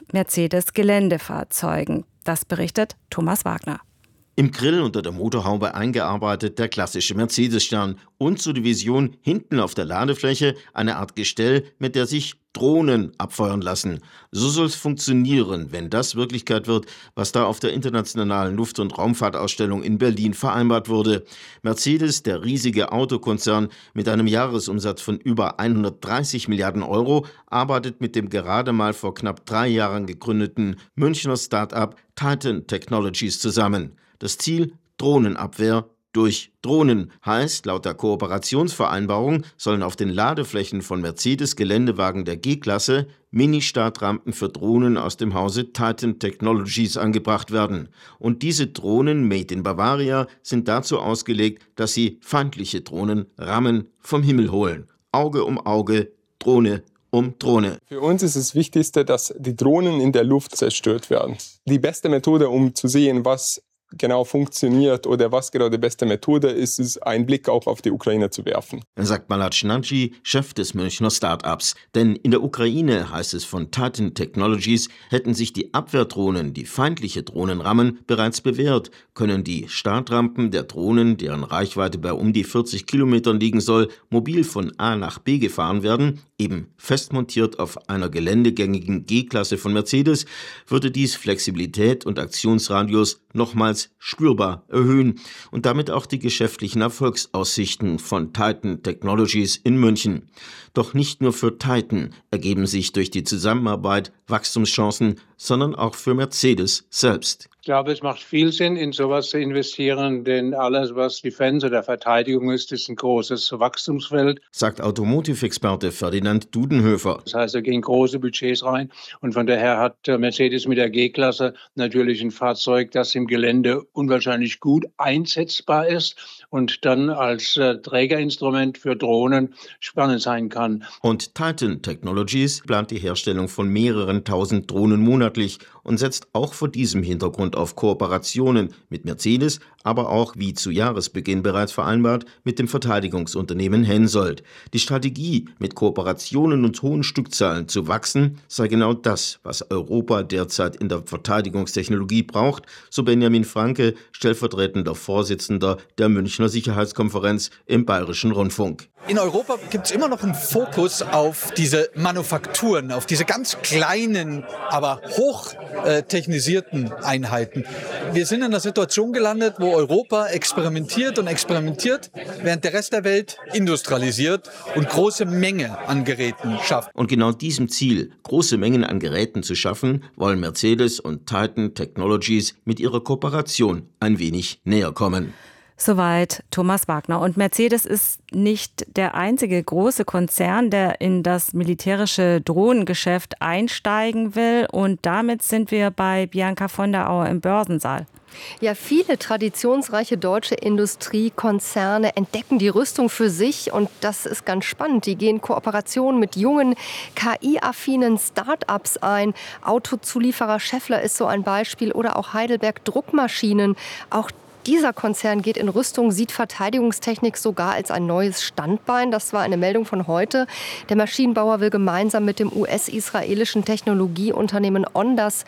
H: Mercedes-Geländefahrzeugen. Das berichtet Thomas Wagner.
L: Im Grill unter der Motorhaube eingearbeitet der klassische Mercedes-Stern und zur Division hinten auf der Ladefläche eine Art Gestell, mit der sich Drohnen abfeuern lassen. So soll es funktionieren, wenn das Wirklichkeit wird, was da auf der internationalen Luft- und Raumfahrtausstellung in Berlin vereinbart wurde. Mercedes, der riesige Autokonzern mit einem Jahresumsatz von über hundertdreißig Milliarden Euro, arbeitet mit dem gerade mal vor knapp drei Jahren gegründeten Münchner Start-up Titan Technologies zusammen. Das Ziel: Drohnenabwehr durch Drohnen. Heißt, laut der Kooperationsvereinbarung sollen auf den Ladeflächen von Mercedes-Geländewagen der G-Klasse Mini-Startrampen für Drohnen aus dem Hause Titan Technologies angebracht werden. Und diese Drohnen, made in Bavaria, sind dazu ausgelegt, dass sie feindliche Drohnen rammen vom Himmel holen. Auge um Auge, Drohne um Drohne.
M: Für uns ist das Wichtigste, dass die Drohnen in der Luft zerstört werden. Die beste Methode, um zu sehen, was genau funktioniert oder was gerade die beste Methode ist, ist einen Blick auch auf die Ukraine zu werfen.
L: Sagt Malat Nagy, Chef des Münchner Start-ups. Denn in der Ukraine, heißt es von Titan Technologies, hätten sich die Abwehrdrohnen, die feindliche Drohnen rammen, bereits bewährt, können die Startrampen der Drohnen, deren Reichweite bei um die vierzig Kilometern liegen soll, mobil von A nach B gefahren werden, eben festmontiert auf einer geländegängigen G-Klasse von Mercedes, würde dies Flexibilität und Aktionsradius nochmals spürbar erhöhen und damit auch die geschäftlichen Erfolgsaussichten von Titan Technologies in München. Doch nicht nur für Titan ergeben sich durch die Zusammenarbeit Wachstumschancen, sondern auch für Mercedes selbst.
N: Ich glaube, es macht viel Sinn, in sowas zu investieren, denn alles, was Defense oder Verteidigung ist, ist ein großes Wachstumsfeld.
L: Sagt Automotive-Experte Ferdinand Dudenhöfer.
N: Das heißt, da gehen große Budgets rein und von daher hat Mercedes mit der G-Klasse natürlich ein Fahrzeug, das im Gelände unwahrscheinlich gut einsetzbar ist und dann als äh, Trägerinstrument für Drohnen spannend sein kann.
L: Und Titan Technologies plant die Herstellung von mehreren tausend Drohnen monatlich und setzt auch vor diesem Hintergrund auf Kooperationen mit Mercedes, aber auch, wie zu Jahresbeginn bereits vereinbart, mit dem Verteidigungsunternehmen Hensoldt. Die Strategie, mit Kooperationen und hohen Stückzahlen zu wachsen, sei genau das, was Europa derzeit in der Verteidigungstechnologie braucht, so Benjamin Franke, stellvertretender Vorsitzender der Münchner Sicherheitskonferenz im Bayerischen Rundfunk.
O: In Europa gibt es immer noch einen Fokus auf diese Manufakturen, auf diese ganz kleinen, aber hoch äh, technisierten Einheiten. Wir sind in einer Situation gelandet, wo Europa experimentiert und experimentiert, während der Rest der Welt industrialisiert und große Mengen an Geräten schafft.
L: Und genau diesem Ziel, große Mengen an Geräten zu schaffen, wollen Mercedes und Titan Technologies mit ihrer Kooperation ein wenig näher kommen.
H: Soweit Thomas Wagner. Und Mercedes ist nicht der einzige große Konzern, der in das militärische Drohnengeschäft einsteigen will. Und damit sind wir bei Bianca von der Auer im Börsensaal.
P: Ja, viele traditionsreiche deutsche Industriekonzerne entdecken die Rüstung für sich und das ist ganz spannend. Die gehen Kooperationen mit jungen, K I-affinen Start-ups ein. Autozulieferer Schaeffler ist so ein Beispiel oder auch Heidelberg Druckmaschinen. Auch dieser Konzern geht in Rüstung, sieht Verteidigungstechnik sogar als ein neues Standbein. Das war eine Meldung von heute. Der Maschinenbauer will gemeinsam mit dem U S-israelischen Technologieunternehmen Ondas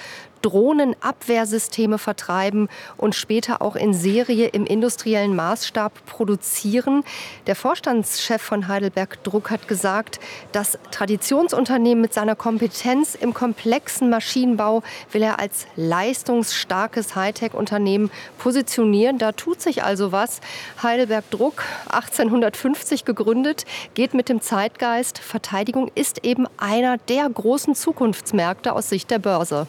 P: Drohnenabwehrsysteme vertreiben und später auch in Serie im industriellen Maßstab produzieren. Der Vorstandschef von Heidelberg Druck hat gesagt, das Traditionsunternehmen mit seiner Kompetenz im komplexen Maschinenbau will er als leistungsstarkes Hightech-Unternehmen positionieren. Da tut sich also was. Heidelberg Druck, achtzehnhundertfünfzig gegründet, geht mit dem Zeitgeist. Verteidigung ist eben einer der großen Zukunftsmärkte aus Sicht der Börse.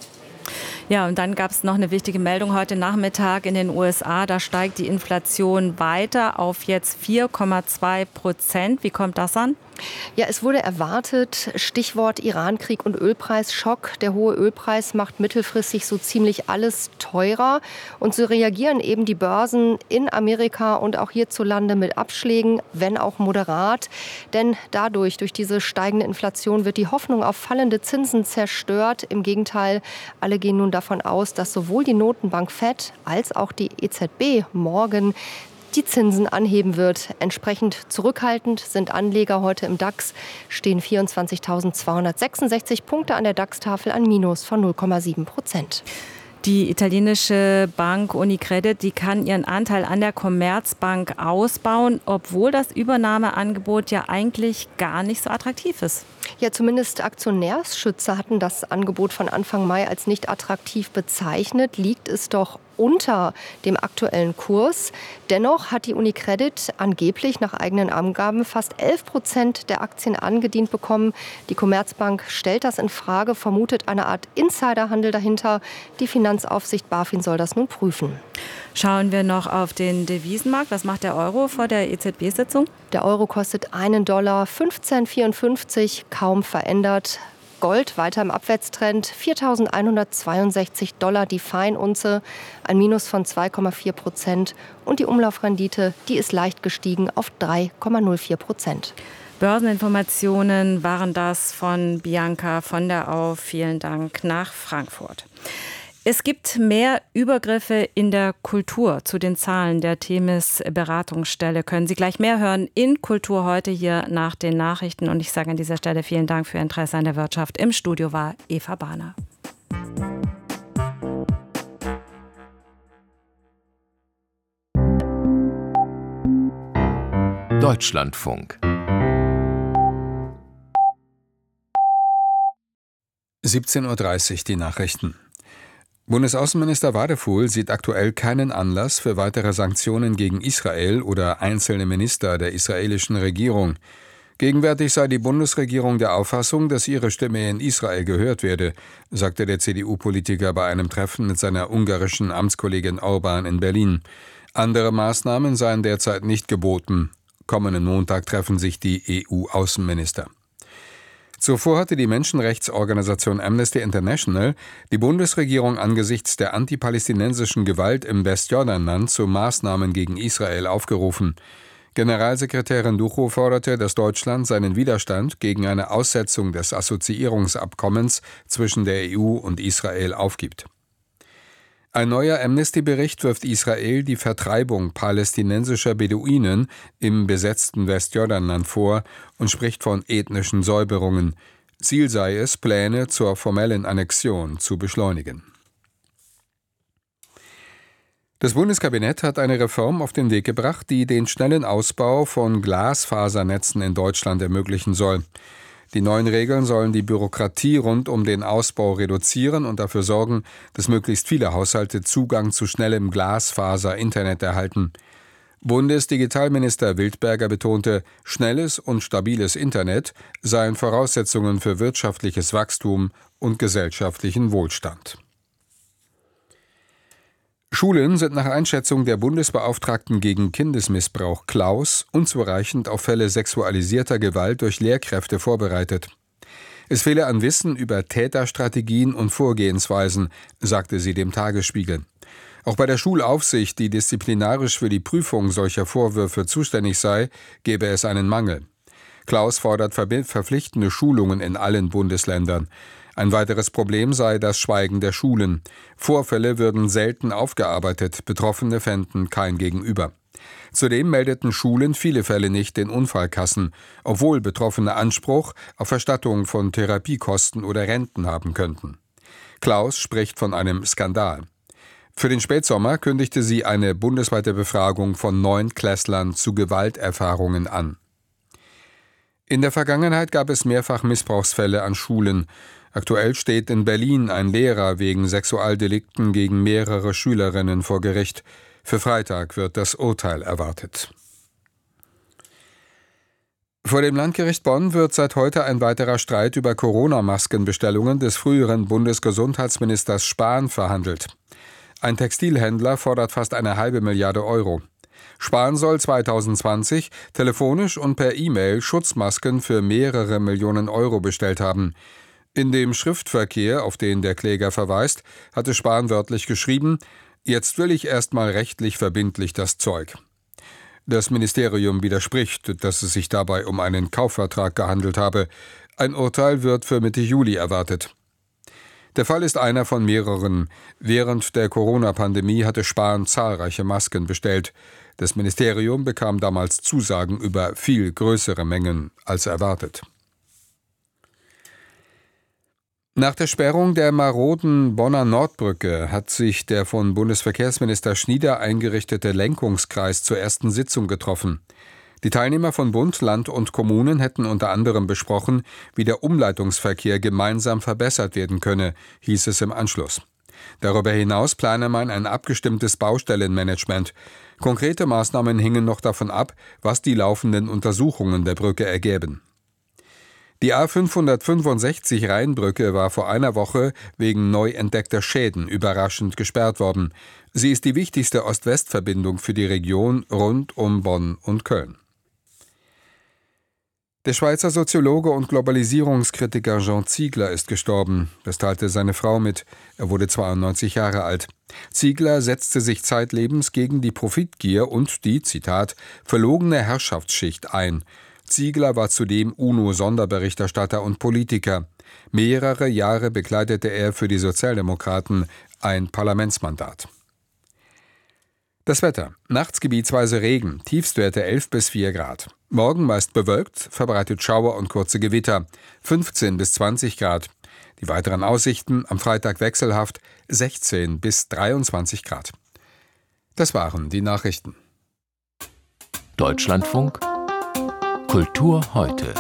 H: Ja, und dann gab es noch eine wichtige Meldung heute Nachmittag in den U S A. Da steigt die Inflation weiter auf jetzt vier Komma zwei Prozent. Wie kommt das an?
P: Ja, es wurde erwartet, Stichwort Irankrieg und Ölpreisschock. Der hohe Ölpreis macht mittelfristig so ziemlich alles teurer. Und so reagieren eben die Börsen in Amerika und auch hierzulande mit Abschlägen, wenn auch moderat. Denn dadurch, durch diese steigende Inflation, wird die Hoffnung auf fallende Zinsen zerstört. Im Gegenteil, alle gehen nun davon aus, dass sowohl die Notenbank Fed als auch die E Z B morgen die Zinsen anheben wird. Entsprechend zurückhaltend sind Anleger heute im DAX, stehen vierundzwanzigtausendzweihundertsechsundsechzig Punkte an der DAX-Tafel, ein Minus von null Komma sieben Prozent.
H: Die italienische Bank Unicredit, die kann ihren Anteil an der Commerzbank ausbauen, obwohl das Übernahmeangebot ja eigentlich gar nicht so attraktiv ist.
P: Ja, zumindest Aktionärsschützer hatten das Angebot von Anfang Mai als nicht attraktiv bezeichnet. Liegt es doch unter dem aktuellen Kurs. Dennoch hat die Unicredit angeblich nach eigenen Angaben fast elf Prozent der Aktien angedient bekommen. Die Commerzbank stellt das in Frage, vermutet eine Art Insiderhandel dahinter. Die Finanzaufsicht BaFin soll das nun prüfen.
H: Schauen wir noch auf den Devisenmarkt. Was macht der Euro vor der E Z B-Sitzung?
P: Der Euro kostet einen Dollar fünfzehn Komma vierundfünfzig, kaum verändert. Gold weiter im Abwärtstrend, viertausendeinhundertzweiundsechzig Dollar die Feinunze, ein Minus von zwei Komma vier Prozent. Und die Umlaufrendite, die ist leicht gestiegen auf drei Komma null vier Prozent.
H: Börseninformationen waren das von Bianca von der Au. Vielen Dank nach Frankfurt. Es gibt mehr Übergriffe in der Kultur. Zu den Zahlen der Themis-Beratungsstelle können Sie gleich mehr hören in Kultur heute hier nach den Nachrichten. Und ich sage an dieser Stelle vielen Dank für Ihr Interesse an der Wirtschaft. Im Studio war Eva Bahner.
G: Deutschlandfunk.
F: siebzehn Uhr dreißig, die Nachrichten. Bundesaußenminister Wadefuhl sieht aktuell keinen Anlass für weitere Sanktionen gegen Israel oder einzelne Minister der israelischen Regierung. Gegenwärtig sei die Bundesregierung der Auffassung, dass ihre Stimme in Israel gehört werde, sagte der C D U-Politiker bei einem Treffen mit seiner ungarischen Amtskollegin Orban in Berlin. Andere Maßnahmen seien derzeit nicht geboten. Kommenden Montag treffen sich die E U-Außenminister. Zuvor hatte die Menschenrechtsorganisation Amnesty International die Bundesregierung angesichts der antipalästinensischen Gewalt im Westjordanland zu Maßnahmen gegen Israel aufgerufen. Generalsekretärin Duchow forderte, dass Deutschland seinen Widerstand gegen eine Aussetzung des Assoziierungsabkommens zwischen der E U und Israel aufgibt. Ein neuer Amnesty-Bericht wirft Israel die Vertreibung palästinensischer Beduinen im besetzten Westjordanland vor und spricht von ethnischen Säuberungen. Ziel sei es, Pläne zur formellen Annexion zu beschleunigen. Das Bundeskabinett hat eine Reform auf den Weg gebracht, die den schnellen Ausbau von Glasfasernetzen in Deutschland ermöglichen soll. Die neuen Regeln sollen die Bürokratie rund um den Ausbau reduzieren und dafür sorgen, dass möglichst viele Haushalte Zugang zu schnellem Glasfaser-Internet erhalten. Bundesdigitalminister Wildberger betonte, schnelles und stabiles Internet seien Voraussetzungen für wirtschaftliches Wachstum und gesellschaftlichen Wohlstand. Schulen sind nach Einschätzung der Bundesbeauftragten gegen Kindesmissbrauch Klaus unzureichend auf Fälle sexualisierter Gewalt durch Lehrkräfte vorbereitet. Es fehle an Wissen über Täterstrategien und Vorgehensweisen, sagte sie dem Tagesspiegel. Auch bei der Schulaufsicht, die disziplinarisch für die Prüfung solcher Vorwürfe zuständig sei, gebe es einen Mangel. Klaus fordert verpflichtende Schulungen in allen Bundesländern. Ein weiteres Problem sei das Schweigen der Schulen. Vorfälle würden selten aufgearbeitet, Betroffene fänden kein Gegenüber. Zudem meldeten Schulen viele Fälle nicht den Unfallkassen, obwohl Betroffene Anspruch auf Erstattung von Therapiekosten oder Renten haben könnten. Klaus spricht von einem Skandal. Für den Spätsommer kündigte sie eine bundesweite Befragung von Neunklässlern zu Gewalterfahrungen an. In der Vergangenheit gab es mehrfach Missbrauchsfälle an Schulen. Aktuell steht in Berlin ein Lehrer wegen Sexualdelikten gegen mehrere Schülerinnen vor Gericht. Für Freitag wird das Urteil erwartet. Vor dem Landgericht Bonn wird seit heute ein weiterer Streit über Corona-Maskenbestellungen des früheren Bundesgesundheitsministers Spahn verhandelt. Ein Textilhändler fordert fast eine halbe Milliarde Euro. Spahn soll zweitausendzwanzig telefonisch und per E-Mail Schutzmasken für mehrere Millionen Euro bestellt haben. In dem Schriftverkehr, auf den der Kläger verweist, hatte Spahn wörtlich geschrieben: Jetzt will ich erstmal rechtlich verbindlich das Zeug. Das Ministerium widerspricht, dass es sich dabei um einen Kaufvertrag gehandelt habe. Ein Urteil wird für Mitte Juli erwartet. Der Fall ist einer von mehreren. Während der Corona-Pandemie hatte Spahn zahlreiche Masken bestellt. Das Ministerium bekam damals Zusagen über viel größere Mengen als erwartet. Nach der Sperrung der maroden Bonner Nordbrücke hat sich der von Bundesverkehrsminister Schnieder eingerichtete Lenkungskreis zur ersten Sitzung getroffen. Die Teilnehmer von Bund, Land und Kommunen hätten unter anderem besprochen, wie der Umleitungsverkehr gemeinsam verbessert werden könne, hieß es im Anschluss. Darüber hinaus plane man ein abgestimmtes Baustellenmanagement. Konkrete Maßnahmen hingen noch davon ab, was die laufenden Untersuchungen der Brücke ergäben. Die A fünfhundertfünfundsechzig Rheinbrücke war vor einer Woche wegen neu entdeckter Schäden überraschend gesperrt worden. Sie ist die wichtigste Ost-West-Verbindung für die Region rund um Bonn und Köln. Der Schweizer Soziologe und Globalisierungskritiker Jean Ziegler ist gestorben. Das teilte seine Frau mit. Er wurde zweiundneunzig Jahre alt. Ziegler setzte sich zeitlebens gegen die Profitgier und die, Zitat, verlogene Herrschaftsschicht ein. Ziegler war zudem UNO-Sonderberichterstatter und Politiker. Mehrere Jahre bekleidete er für die Sozialdemokraten ein Parlamentsmandat. Das Wetter. Nachts gebietsweise Regen, Tiefstwerte elf bis vier Grad. Morgen meist bewölkt, verbreitet Schauer und kurze Gewitter, fünfzehn bis zwanzig Grad. Die weiteren Aussichten am Freitag wechselhaft, sechzehn bis dreiundzwanzig Grad. Das waren die Nachrichten.
G: Deutschlandfunk Kultur heute.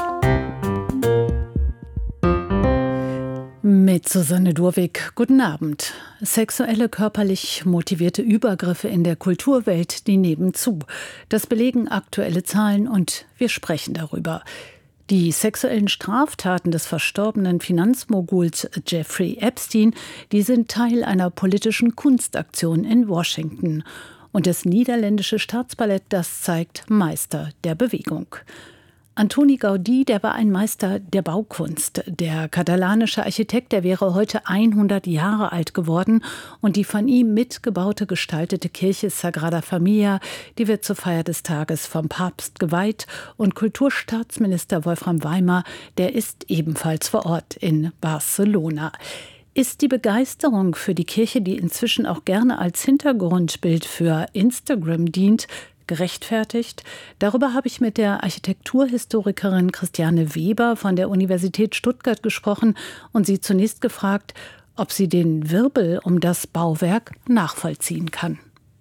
Q: Mit Susanne Durwig, guten Abend. Sexuelle, körperlich motivierte Übergriffe in der Kulturwelt, die nehmen zu. Das belegen aktuelle Zahlen und wir sprechen darüber. Die sexuellen Straftaten des verstorbenen Finanzmoguls Jeffrey Epstein, die sind Teil einer politischen Kunstaktion in Washington. Und das niederländische Staatsballett, das zeigt Meister der Bewegung. Antoni Gaudí, der war ein Meister der Baukunst. Der katalanische Architekt, der wäre heute hundert Jahre alt geworden. Und die von ihm mitgebaute, gestaltete Kirche Sagrada Familia, die wird zur Feier des Tages vom Papst geweiht. Und Kulturstaatsminister Wolfram Weimar, der ist ebenfalls vor Ort in Barcelona. Ist die Begeisterung für die Kirche, die inzwischen auch gerne als Hintergrundbild für Instagram dient, gerechtfertigt? Darüber habe ich mit der Architekturhistorikerin Christiane Weber von der Universität Stuttgart gesprochen und sie zunächst gefragt, ob sie den Wirbel um das Bauwerk nachvollziehen kann.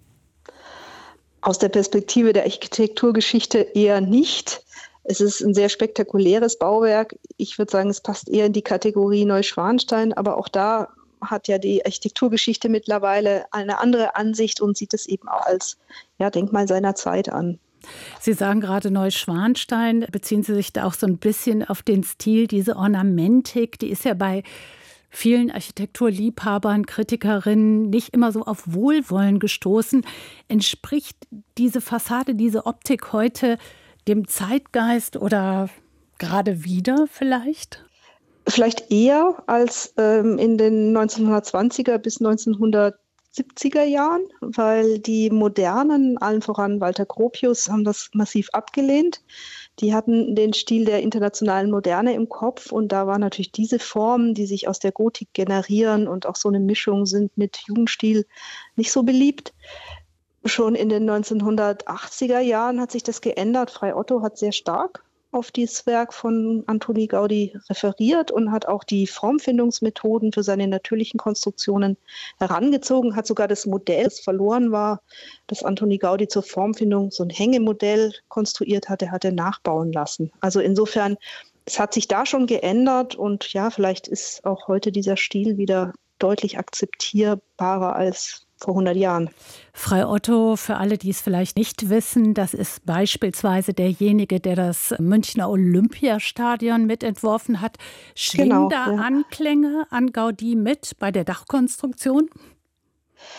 R: Aus der Perspektive der Architekturgeschichte eher nicht. Es ist ein sehr spektakuläres Bauwerk. Ich würde sagen, es passt eher in die Kategorie Neuschwanstein, aber auch da hat ja die Architekturgeschichte mittlerweile eine andere Ansicht und sieht es eben auch als ja, Denkmal seiner Zeit an.
Q: Sie sagen gerade Neuschwanstein, beziehen Sie sich da auch so ein bisschen auf den Stil, diese Ornamentik, die ist ja bei vielen Architekturliebhabern, Kritikerinnen nicht immer so auf Wohlwollen gestoßen. Entspricht diese Fassade, diese Optik heute dem Zeitgeist oder gerade wieder vielleicht?
R: Vielleicht eher als ähm, in den neunzehnhundertzwanziger bis neunzehnhundertsiebziger Jahren, weil die Modernen, allen voran Walter Gropius, haben das massiv abgelehnt. Die hatten den Stil der internationalen Moderne im Kopf und da war natürlich diese Formen, die sich aus der Gotik generieren und auch so eine Mischung sind mit Jugendstil, nicht so beliebt. Schon in den neunzehnhundertachtziger Jahren hat sich das geändert. Frei Otto hat sehr stark auf dieses Werk von Antoni Gaudí referiert und hat auch die Formfindungsmethoden für seine natürlichen Konstruktionen herangezogen, hat sogar das Modell, das verloren war, das Antoni Gaudí zur Formfindung, so ein Hängemodell konstruiert hatte, hat er nachbauen lassen. Also insofern, es hat sich da schon geändert und ja, vielleicht ist auch heute dieser Stil wieder deutlich akzeptierbarer als vor hundert Jahren.
Q: Frei Otto, für alle, die es vielleicht nicht wissen, das ist beispielsweise derjenige, der das Münchner Olympiastadion mitentworfen hat. Schwingen
R: Genau,
Q: da
R: ja.
Q: Anklänge an Gaudí mit bei der Dachkonstruktion?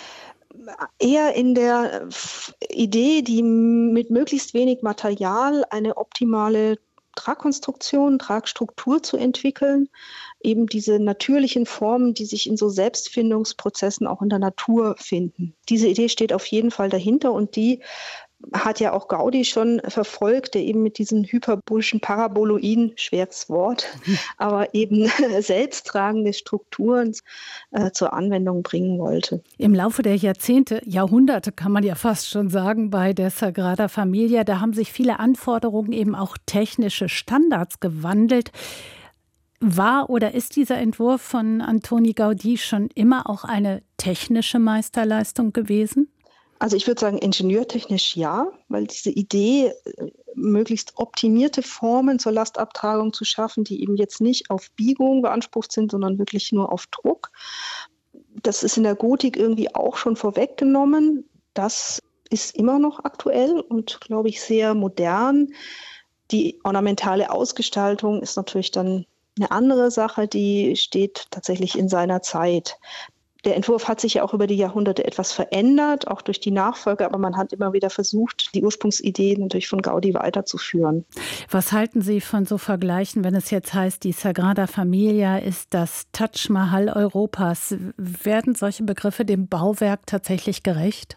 R: eher in der Idee, die mit möglichst wenig Material eine optimale Tragkonstruktion, Tragstruktur zu entwickeln. Eben diese natürlichen Formen, die sich in so Selbstfindungsprozessen auch in der Natur finden. Diese Idee steht auf jeden Fall dahinter und die hat ja auch Gaudi schon verfolgt, der eben mit diesen hyperbolischen Paraboloiden, schweres Wort, aber eben selbsttragende Strukturen äh, zur Anwendung bringen wollte.
Q: Im Laufe der Jahrzehnte, Jahrhunderte kann man ja fast schon sagen, bei der Sagrada Familia, da haben sich viele Anforderungen, eben auch technische Standards gewandelt. War oder ist dieser Entwurf von Antoni Gaudí schon immer auch eine technische Meisterleistung gewesen?
R: Also ich würde sagen, ingenieurtechnisch ja, weil diese Idee, möglichst optimierte Formen zur Lastabtragung zu schaffen, die eben jetzt nicht auf Biegung beansprucht sind, sondern wirklich nur auf Druck. Das ist in der Gotik irgendwie auch schon vorweggenommen. Das ist immer noch aktuell und, glaube ich, sehr modern. Die ornamentale Ausgestaltung ist natürlich dann eine andere Sache, die steht tatsächlich in seiner Zeit. Der Entwurf hat sich ja auch über die Jahrhunderte etwas verändert, auch durch die Nachfolge, aber man hat immer wieder versucht, die Ursprungsidee natürlich von Gaudi weiterzuführen.
Q: Was halten Sie von so Vergleichen, wenn es jetzt heißt, die Sagrada Familia ist das Taj Mahal Europas? Werden solche Begriffe dem Bauwerk tatsächlich gerecht?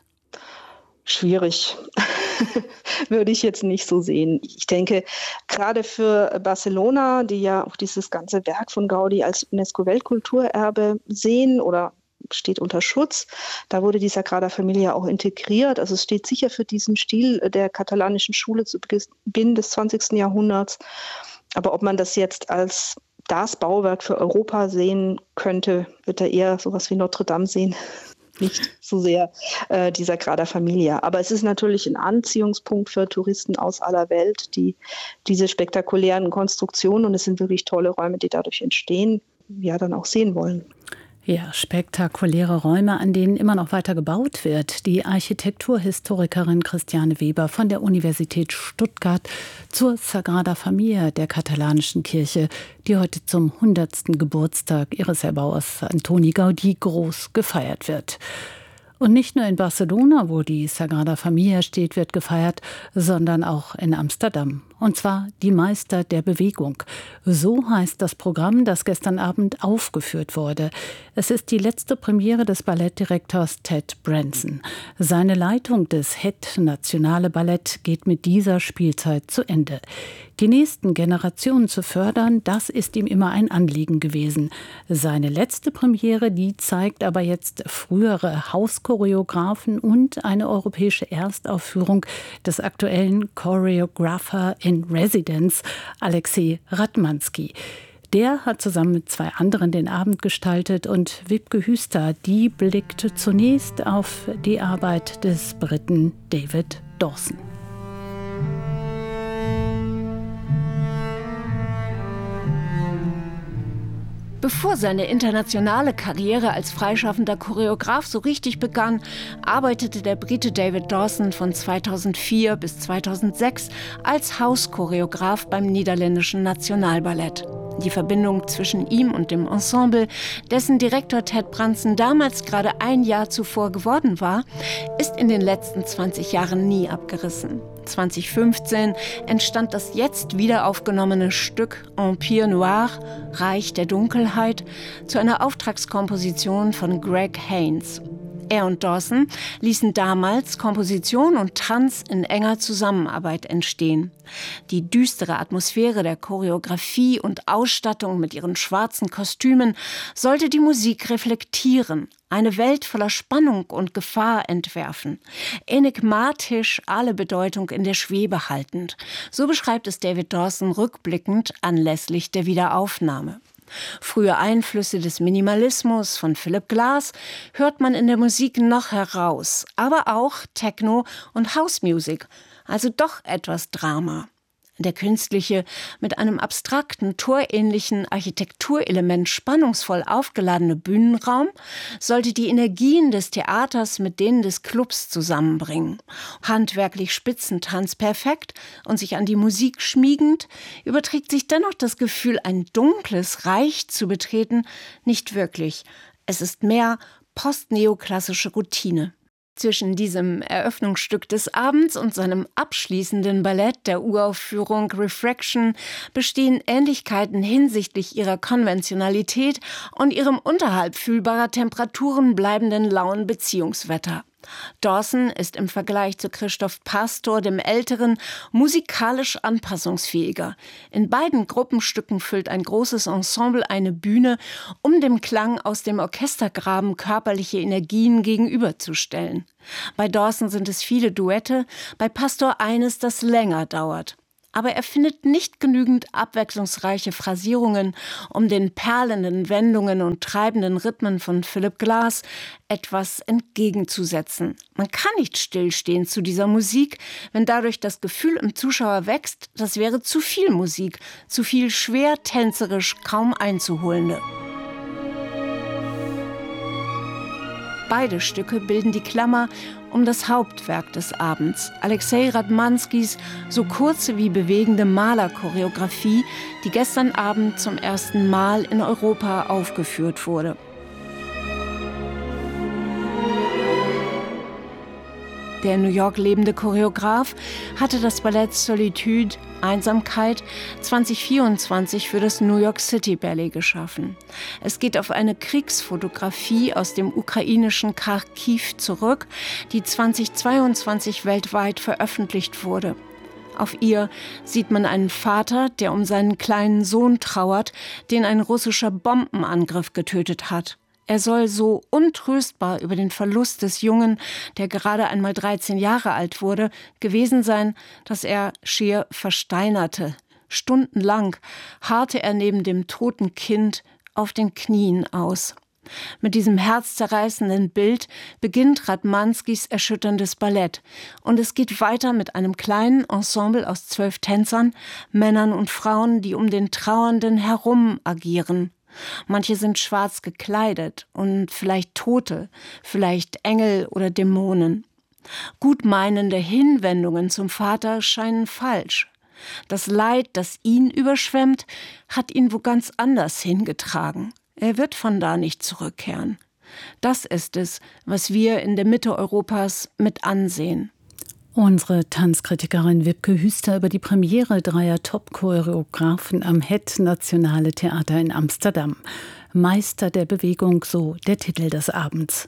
R: Schwierig. Würde ich jetzt nicht so sehen. Ich denke, gerade für Barcelona, die ja auch dieses ganze Werk von Gaudi als UNESCO-Weltkulturerbe sehen oder steht unter Schutz. Da wurde die Sagrada Familia auch integriert. Also es steht sicher für diesen Stil der katalanischen Schule zu Beginn des zwanzigsten Jahrhunderts. Aber ob man das jetzt als das Bauwerk für Europa sehen könnte, wird er eher sowas wie Notre Dame sehen. Nicht so sehr äh, die Sagrada Familia. Aber es ist natürlich ein Anziehungspunkt für Touristen aus aller Welt, die diese spektakulären Konstruktionen, und es sind wirklich tolle Räume, die dadurch entstehen, ja dann auch sehen wollen.
Q: Ja, spektakuläre Räume, an denen immer noch weiter gebaut wird. Die Architekturhistorikerin Christiane Weber von der Universität Stuttgart zur Sagrada Familia der katalanischen Kirche, die heute zum hundertsten Geburtstag ihres Erbauers Antoni Gaudí groß gefeiert wird. Und nicht nur in Barcelona, wo die Sagrada Familia steht, wird gefeiert, sondern auch in Amsterdam. Und zwar die Meister der Bewegung. So heißt das Programm, das gestern Abend aufgeführt wurde. Es ist die letzte Premiere des Ballettdirektors Ted Branson. Seine Leitung des Het Nationale Ballett geht mit dieser Spielzeit zu Ende. Die nächsten Generationen zu fördern, das ist ihm immer ein Anliegen gewesen. Seine letzte Premiere, die zeigt aber jetzt frühere Hauschoreografen und eine europäische Erstaufführung des aktuellen Choreographer in Residence, Alexei Radmanski. Der hat zusammen mit zwei anderen den Abend gestaltet und Wibke Hüster, die blickt zunächst auf die Arbeit des Briten David Dawson.
S: Bevor seine internationale Karriere als freischaffender Choreograf so richtig begann, arbeitete der Brite David Dawson von zweitausendvier bis zweitausendsechs als Hauschoreograf beim niederländischen Nationalballett. Die Verbindung zwischen ihm und dem Ensemble, dessen Direktor Ted Branson damals gerade ein Jahr zuvor geworden war, ist in den letzten zwanzig Jahren nie abgerissen. zweitausendfünfzehn entstand das jetzt wieder aufgenommene Stück Empire Noir, Reich der Dunkelheit, zu einer Auftragskomposition von Greg Haynes. Er und Dawson ließen damals Komposition und Tanz in enger Zusammenarbeit entstehen. Die düstere Atmosphäre der Choreografie und Ausstattung mit ihren schwarzen Kostümen sollte die Musik reflektieren, eine Welt voller Spannung und Gefahr entwerfen, enigmatisch alle Bedeutung in der Schwebe haltend. So beschreibt es David Dawson rückblickend anlässlich der Wiederaufnahme. Frühe Einflüsse des Minimalismus von Philip Glass hört man in der Musik noch heraus, aber auch Techno und House Music, also doch etwas Drama. Der künstliche, mit einem abstrakten, torähnlichen Architekturelement spannungsvoll aufgeladene Bühnenraum sollte die Energien des Theaters mit denen des Clubs zusammenbringen. Handwerklich Spitzentanz perfekt und sich an die Musik schmiegend, überträgt sich dennoch das Gefühl, ein dunkles Reich zu betreten, nicht wirklich. Es ist mehr postneoklassische Routine. Zwischen diesem Eröffnungsstück des Abends und seinem abschließenden Ballett der Uraufführung Refraction bestehen Ähnlichkeiten hinsichtlich ihrer Konventionalität und ihrem unterhalb fühlbarer Temperaturen bleibenden lauen Beziehungswetter. Dawson ist im Vergleich zu Christoph Pastor, dem Älteren, musikalisch anpassungsfähiger. In beiden Gruppenstücken füllt ein großes Ensemble eine Bühne, um dem Klang aus dem Orchestergraben körperliche Energien gegenüberzustellen. Bei Dawson sind es viele Duette, bei Pastor eines, das länger dauert. Aber er findet nicht genügend abwechslungsreiche Phrasierungen, um den perlenden Wendungen und treibenden Rhythmen von Philip Glass etwas entgegenzusetzen. Man kann nicht stillstehen zu dieser Musik, wenn dadurch das Gefühl im Zuschauer wächst, das wäre zu viel Musik, zu viel schwer tänzerisch kaum einzuholende. Beide Stücke bilden die Klammer um das Hauptwerk des Abends, Alexei Radmanskys so kurze wie bewegende Malerchoreografie, die gestern Abend zum ersten Mal in Europa aufgeführt wurde. Der in New York lebende Choreograf hatte das Ballett Solitude, Einsamkeit, zwanzig vierundzwanzig für das New York City Ballet geschaffen. Es geht auf eine Kriegsfotografie aus dem ukrainischen Charkiw zurück, die zweitausendzweiundzwanzig weltweit veröffentlicht wurde. Auf ihr sieht man einen Vater, der um seinen kleinen Sohn trauert, den ein russischer Bombenangriff getötet hat. Er soll so untröstbar über den Verlust des Jungen, der gerade einmal dreizehn Jahre alt wurde, gewesen sein, dass er schier versteinerte. Stundenlang harrte er neben dem toten Kind auf den Knien aus. Mit diesem herzzerreißenden Bild beginnt Radmanskys erschütterndes Ballett. Und es geht weiter mit einem kleinen Ensemble aus zwölf Tänzern, Männern und Frauen, die um den Trauernden herum agieren. Manche sind schwarz gekleidet und vielleicht Tote, vielleicht Engel oder Dämonen. Gutmeinende Hinwendungen zum Vater scheinen falsch. Das Leid, das ihn überschwemmt, hat ihn wo ganz anders hingetragen. Er wird von da nicht zurückkehren. Das ist es, was wir in der Mitte Europas mit ansehen.
Q: Unsere Tanzkritikerin Wibke Hüster über die Premiere dreier Top-Choreografen am Het Nationale Theater in Amsterdam. Meister der Bewegung, so der Titel des Abends.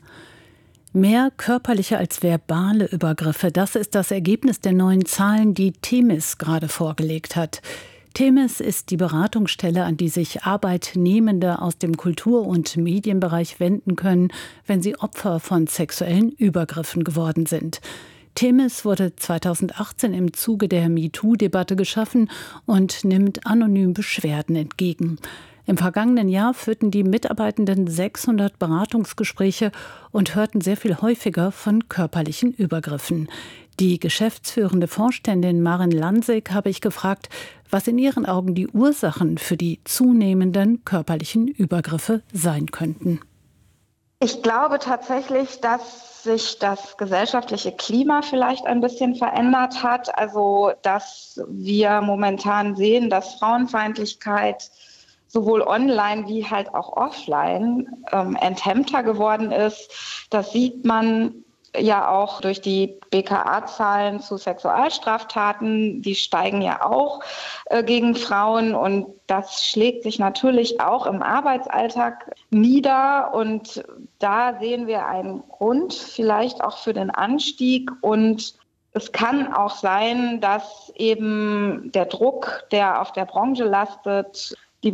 Q: Mehr körperliche als verbale Übergriffe, das ist das Ergebnis der neuen Zahlen, die Themis gerade vorgelegt hat. Themis ist die Beratungsstelle, an die sich Arbeitnehmende aus dem Kultur- und Medienbereich wenden können, wenn sie Opfer von sexuellen Übergriffen geworden sind. Themis wurde zweitausendachtzehn im Zuge der MeToo-Debatte geschaffen und nimmt anonym Beschwerden entgegen. Im vergangenen Jahr führten die Mitarbeitenden sechshundert Beratungsgespräche und hörten sehr viel häufiger von körperlichen Übergriffen. Die geschäftsführende Vorständin Maren Lansig habe ich gefragt, was in ihren Augen die Ursachen für die zunehmenden körperlichen Übergriffe sein könnten.
T: Ich glaube tatsächlich, dass sich das gesellschaftliche Klima vielleicht ein bisschen verändert hat. Also, dass wir momentan sehen, dass Frauenfeindlichkeit sowohl online wie halt auch offline ähm, enthemmter geworden ist. Das sieht man ja auch durch die B K A-Zahlen zu Sexualstraftaten. Die steigen ja auch äh, gegen Frauen und das schlägt sich natürlich auch im Arbeitsalltag nieder. Und da sehen wir einen Grund vielleicht auch für den Anstieg. Und es kann auch sein, dass eben der Druck, der auf der Branche lastet, die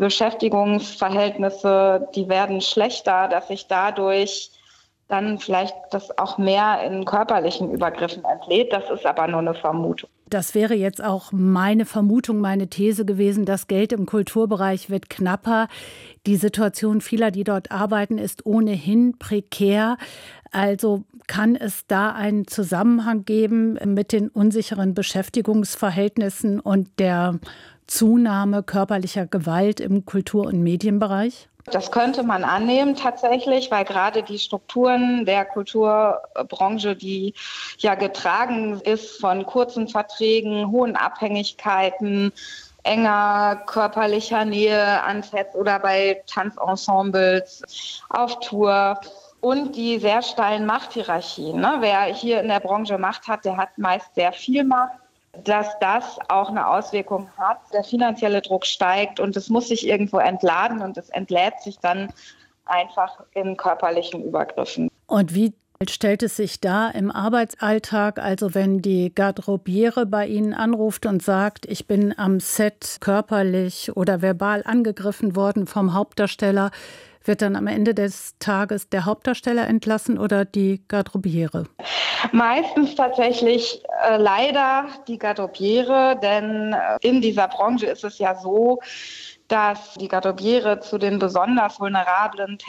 T: Beschäftigungsverhältnisse, die werden schlechter, dass sich dadurch dann vielleicht das auch mehr in körperlichen Übergriffen entlädt. Das ist aber nur eine Vermutung.
Q: Das wäre jetzt auch meine Vermutung, meine These gewesen. Das Geld im Kulturbereich wird knapper. Die Situation vieler, die dort arbeiten, ist ohnehin prekär. Also kann es da einen Zusammenhang geben mit den unsicheren Beschäftigungsverhältnissen und der Zunahme körperlicher Gewalt im Kultur- und Medienbereich?
T: Das könnte man annehmen tatsächlich, weil gerade die Strukturen der Kulturbranche, die ja getragen ist von kurzen Verträgen, hohen Abhängigkeiten, enger körperlicher Nähe ans Set oder bei Tanzensembles auf Tour, und die sehr steilen Machthierarchien. Ne? Wer hier in der Branche Macht hat, der hat meist sehr viel Macht. Dass das auch eine Auswirkung hat. Der finanzielle Druck steigt und es muss sich irgendwo entladen und es entlädt sich dann einfach in körperlichen Übergriffen.
Q: Und wie stellt es sich da im Arbeitsalltag, also wenn die Garderobiere bei Ihnen anruft und sagt, ich bin am Set körperlich oder verbal angegriffen worden vom Hauptdarsteller, wird dann am Ende des Tages der Hauptdarsteller entlassen oder die Garderobiere?
T: Meistens tatsächlich äh, leider die Garderobiere, denn äh, in dieser Branche ist es ja so, dass die Garderobiere zu den besonders vulnerablen